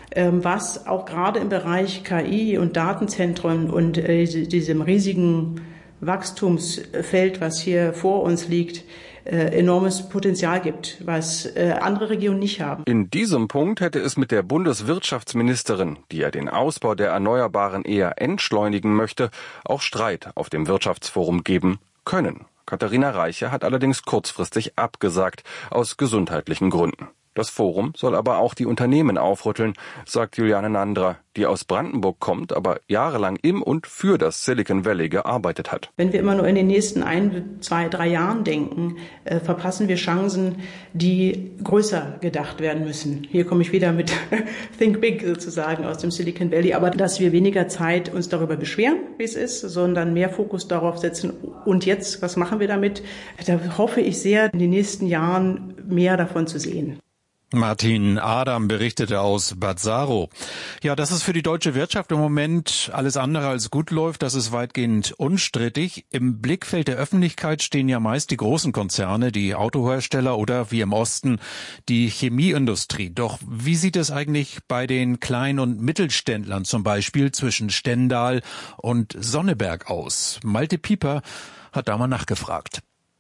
Speaker 7: was auch gerade im Bereich KI und Datenzentren und diesem riesigen Wachstumsfeld, was hier vor uns liegt, enormes Potenzial gibt, was andere Regionen nicht haben.
Speaker 6: In diesem Punkt hätte es mit der Bundeswirtschaftsministerin, die ja den Ausbau der Erneuerbaren eher entschleunigen möchte, auch Streit auf dem Wirtschaftsforum geben können. Katharina Reiche hat allerdings kurzfristig abgesagt, aus gesundheitlichen Gründen. Das Forum soll aber auch die Unternehmen aufrütteln, sagt Juliane Nandra, die aus Brandenburg kommt, aber jahrelang im und für das Silicon Valley gearbeitet hat.
Speaker 7: Wenn wir immer nur in den nächsten 1, 2, 3 Jahren denken, verpassen wir Chancen, die größer gedacht werden müssen. Hier komme ich wieder mit Think Big sozusagen aus dem Silicon Valley, aber dass wir weniger Zeit uns darüber beschweren, wie es ist, sondern mehr Fokus darauf setzen. Und jetzt, was machen wir damit? Da hoffe ich sehr, in den nächsten Jahren mehr davon zu sehen.
Speaker 3: Martin Adam berichtete aus Bad Saarau. Ja, dass es für die deutsche Wirtschaft im Moment alles andere als gut läuft, das ist weitgehend unstrittig. Im Blickfeld der Öffentlichkeit stehen ja meist die großen Konzerne, die Autohersteller oder wie im Osten die Chemieindustrie. Doch wie sieht es eigentlich bei den Klein- und Mittelständlern zum Beispiel zwischen Stendal und Sonneberg aus? Malte Pieper hat da mal nachgefragt.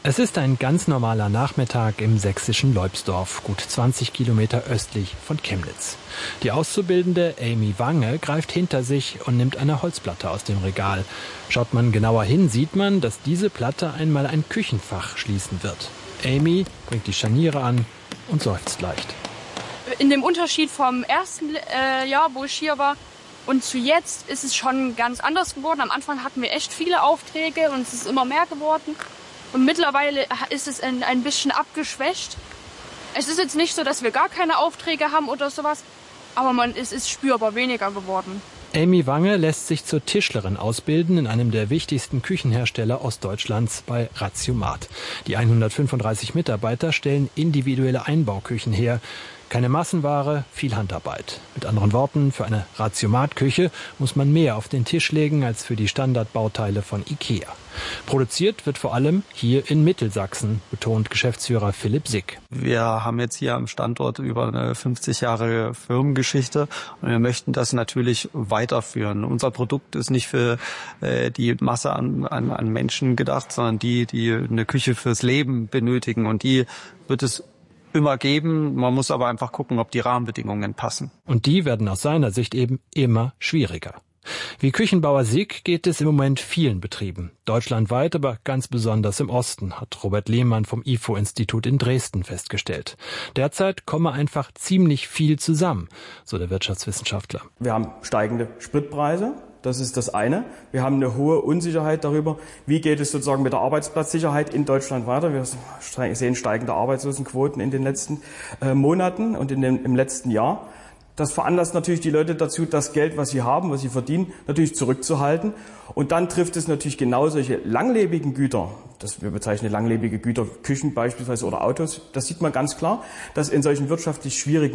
Speaker 8: Es ist ein ganz normaler Nachmittag im sächsischen Leubsdorf, gut 20 Kilometer östlich von Chemnitz. Die Auszubildende Amy Wange greift hinter sich und nimmt eine Holzplatte aus dem Regal. Schaut man genauer hin, sieht man, dass diese Platte einmal ein Küchenfach schließen wird. Amy bringt die Scharniere an und seufzt leicht.
Speaker 9: In dem Unterschied vom ersten Jahr, wo ich hier war, und zu jetzt ist es schon ganz anders geworden. Am Anfang hatten wir echt viele Aufträge und es ist immer mehr geworden. Und mittlerweile ist es ein bisschen abgeschwächt. Es ist jetzt nicht so, dass wir gar keine Aufträge haben oder sowas, aber es ist spürbar weniger geworden.
Speaker 8: Amy Wange lässt sich zur Tischlerin ausbilden in einem der wichtigsten Küchenhersteller Ostdeutschlands bei Ratiomat. Die 135 Mitarbeiter stellen individuelle Einbauküchen her. Keine Massenware, viel Handarbeit. Mit anderen Worten, für eine Ratiomat-Küche muss man mehr auf den Tisch legen als für die Standardbauteile von Ikea. Produziert wird vor allem hier in Mittelsachsen, betont Geschäftsführer Philipp Sick.
Speaker 10: Wir haben jetzt hier am Standort über eine 50 Jahre Firmengeschichte und wir möchten das natürlich weiterführen. Unser Produkt ist nicht für die Masse an Menschen gedacht, sondern die eine Küche fürs Leben benötigen, und die wird es immer geben. Man muss aber einfach gucken, ob die Rahmenbedingungen passen.
Speaker 8: Und die werden aus seiner Sicht eben immer schwieriger. Wie Küchenbauer Sick geht es im Moment vielen Betrieben. Deutschlandweit, aber ganz besonders im Osten, hat Robert Lehmann vom IFO-Institut in Dresden festgestellt. Derzeit komme einfach ziemlich viel zusammen, so der Wirtschaftswissenschaftler.
Speaker 11: Wir haben steigende Spritpreise. Das ist das eine. Wir haben eine hohe Unsicherheit darüber, wie geht es sozusagen mit der Arbeitsplatzsicherheit in Deutschland weiter. Wir sehen steigende Arbeitslosenquoten in den letzten Monaten und im letzten Jahr. Das veranlasst natürlich die Leute dazu, das Geld, was sie haben, was sie verdienen, natürlich zurückzuhalten. Und dann trifft es natürlich genau solche langlebigen Güter, wir bezeichnen langlebige Güter, Küchen beispielsweise oder Autos. Das sieht man ganz klar, dass in solchen wirtschaftlich schwierigen